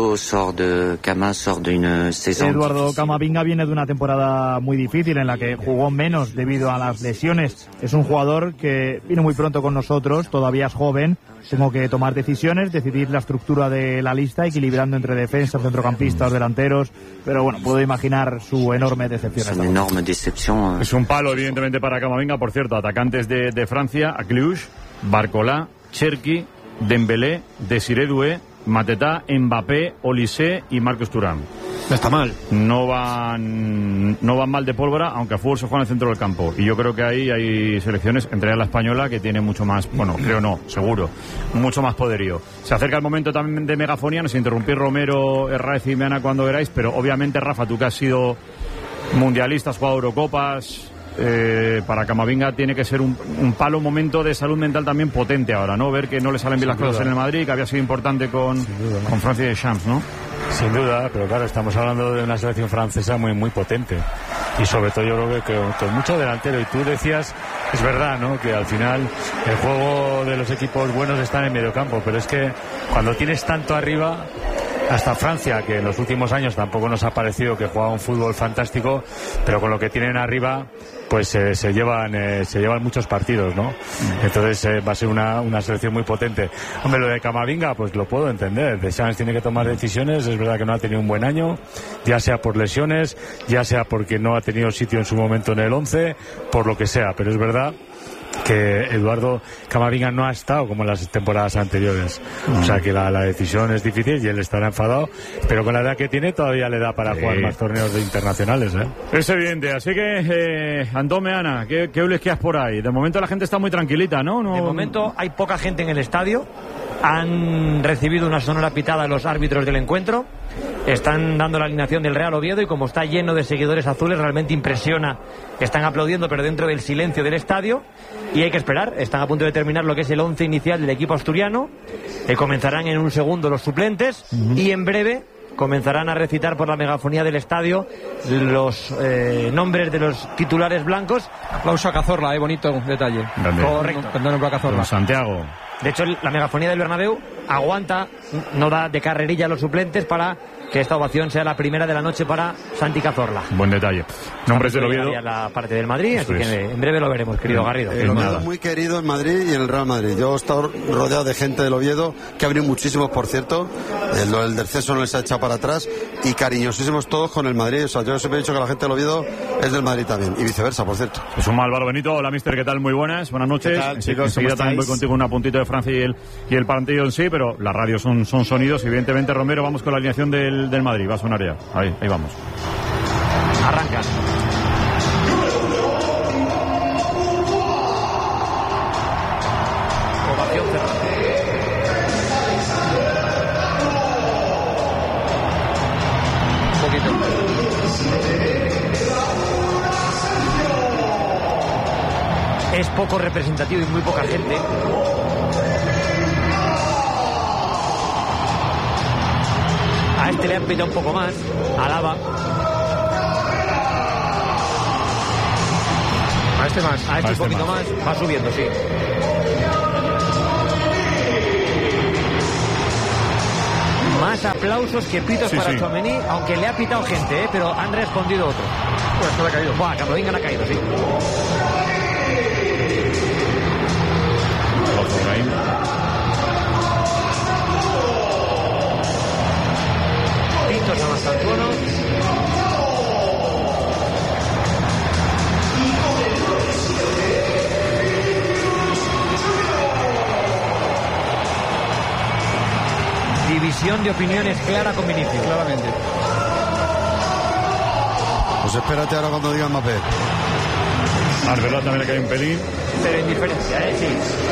[SPEAKER 8] Eduardo Camavinga viene de una temporada muy difícil en la que jugó menos debido a las lesiones. Es un jugador que vino muy pronto con nosotros, todavía es joven. Tengo que tomar decisiones, decidir la estructura de la lista, equilibrando entre defensas, centrocampistas, delanteros. Pero bueno, puedo imaginar su enorme decepción.
[SPEAKER 2] Es un palo, evidentemente, para Camavinga. Por cierto, atacantes de Francia: Cluj, Barcola, Cherki, Dembélé, Desiré Doué, Mateta, Mbappé, Olise y Marcus Thuram.
[SPEAKER 3] No está mal.
[SPEAKER 2] No van mal de pólvora, aunque a fútbol se juega en el centro del campo. Y yo creo que ahí hay selecciones, entre ellas la española, que tiene mucho más, bueno, creo no, seguro, mucho más poderío. Se acerca el momento también de megafonía, no sé, interrumpir Romero, Herráez y Meana cuando queráis, pero obviamente, Rafa, tú que has sido mundialista, has jugado Eurocopas, para Camavinga tiene que ser un palo, un momento de salud mental también potente ahora, ¿no? Ver que no le salen bien las cosas en el Madrid, que había sido importante con Francia y Deschamps, ¿no?
[SPEAKER 6] Sin duda, pero claro, estamos hablando de una selección francesa muy muy potente, y sobre todo yo creo que con mucho delantero. Y tú decías, es verdad, ¿no?, que al final el juego de los equipos buenos está en el mediocampo, pero es que cuando tienes tanto arriba, hasta Francia, que en los últimos años tampoco nos ha parecido que jugaba un fútbol fantástico, pero con lo que tienen arriba, pues se llevan muchos partidos, ¿no? Entonces va a ser una selección muy potente. Hombre, lo de Camavinga, pues lo puedo entender. Deschamps tiene que tomar decisiones. Es verdad que no ha tenido un buen año, ya sea por lesiones, ya sea porque no ha tenido sitio en su momento en el 11, por lo que sea, pero es verdad que Eduardo Camavinga no ha estado como en las temporadas anteriores. O sea que la decisión es difícil y él estará enfadado, pero con la edad que tiene todavía le da para jugar más torneos internacionales, ¿eh?
[SPEAKER 2] Es evidente, así que Antón Meana, ¿qué les quedas por ahí? De momento la gente está muy tranquilita, ¿no?
[SPEAKER 15] De momento hay poca gente en el estadio. Han recibido una sonora pitada los árbitros del encuentro. Están dando la alineación del Real Oviedo y como está lleno de seguidores azules, realmente impresiona. Están aplaudiendo, pero dentro del silencio del estadio. Y hay que esperar. Están a punto de terminar lo que es el 11 inicial del equipo asturiano. Comenzarán en un segundo los suplentes y en breve comenzarán a recitar por la megafonía del estadio los nombres de los titulares blancos.
[SPEAKER 3] Aplauso a Cazorla, bonito detalle.
[SPEAKER 2] Grande.
[SPEAKER 15] Correcto.
[SPEAKER 3] Perdón, a Cazorla.
[SPEAKER 2] Don Santiago.
[SPEAKER 15] De hecho, la megafonía del Bernabéu aguanta, no da de carrerilla a los suplentes para que esta ovación sea la primera de la noche para Santi Cazorla.
[SPEAKER 2] Buen detalle. Nombres del Oviedo.
[SPEAKER 15] La parte del Madrid, así que en breve lo veremos, querido Garrido.
[SPEAKER 7] El Oviedo muy querido en Madrid y en el Real Madrid. Yo he estado rodeado de gente del Oviedo, que ha venido muchísimos, por cierto. El descenso no les ha echado para atrás, y cariñosísimos todos con el Madrid. O sea, yo siempre he dicho que la gente del Oviedo es del Madrid también, y viceversa, por cierto.
[SPEAKER 2] Es un Álvaro Benito. Hola, mister, ¿qué tal? Muy buenas noches.
[SPEAKER 7] ¿Qué tal, chicos?
[SPEAKER 2] Enseguida también voy contigo un apuntito de Francia y el partido en sí, pero las radios son sonidos. Evidentemente, Romero, vamos con la alineación del Madrid. Va a sonar ya. Ahí vamos.
[SPEAKER 15] Arranca. Ovación cerrada. Un poquito. Es poco representativo y muy poca gente. A este le han pitado un poco más. Alaba.
[SPEAKER 3] A este más.
[SPEAKER 15] A este un poquito más. Va subiendo, sí. Más aplausos que pitos para Tchouaméni, aunque le ha pitado gente, pero han respondido otro.
[SPEAKER 3] Pues esto le ha caído.
[SPEAKER 15] Buah, Camavinga le ha caído, sí. Pintos a Mastantuono. División de opiniones clara con Vinicius.
[SPEAKER 3] Claramente.
[SPEAKER 7] Pues espérate ahora cuando diga Mbappé.
[SPEAKER 2] Arbeloa también le cae un pelín.
[SPEAKER 15] Pero indiferencia, sí.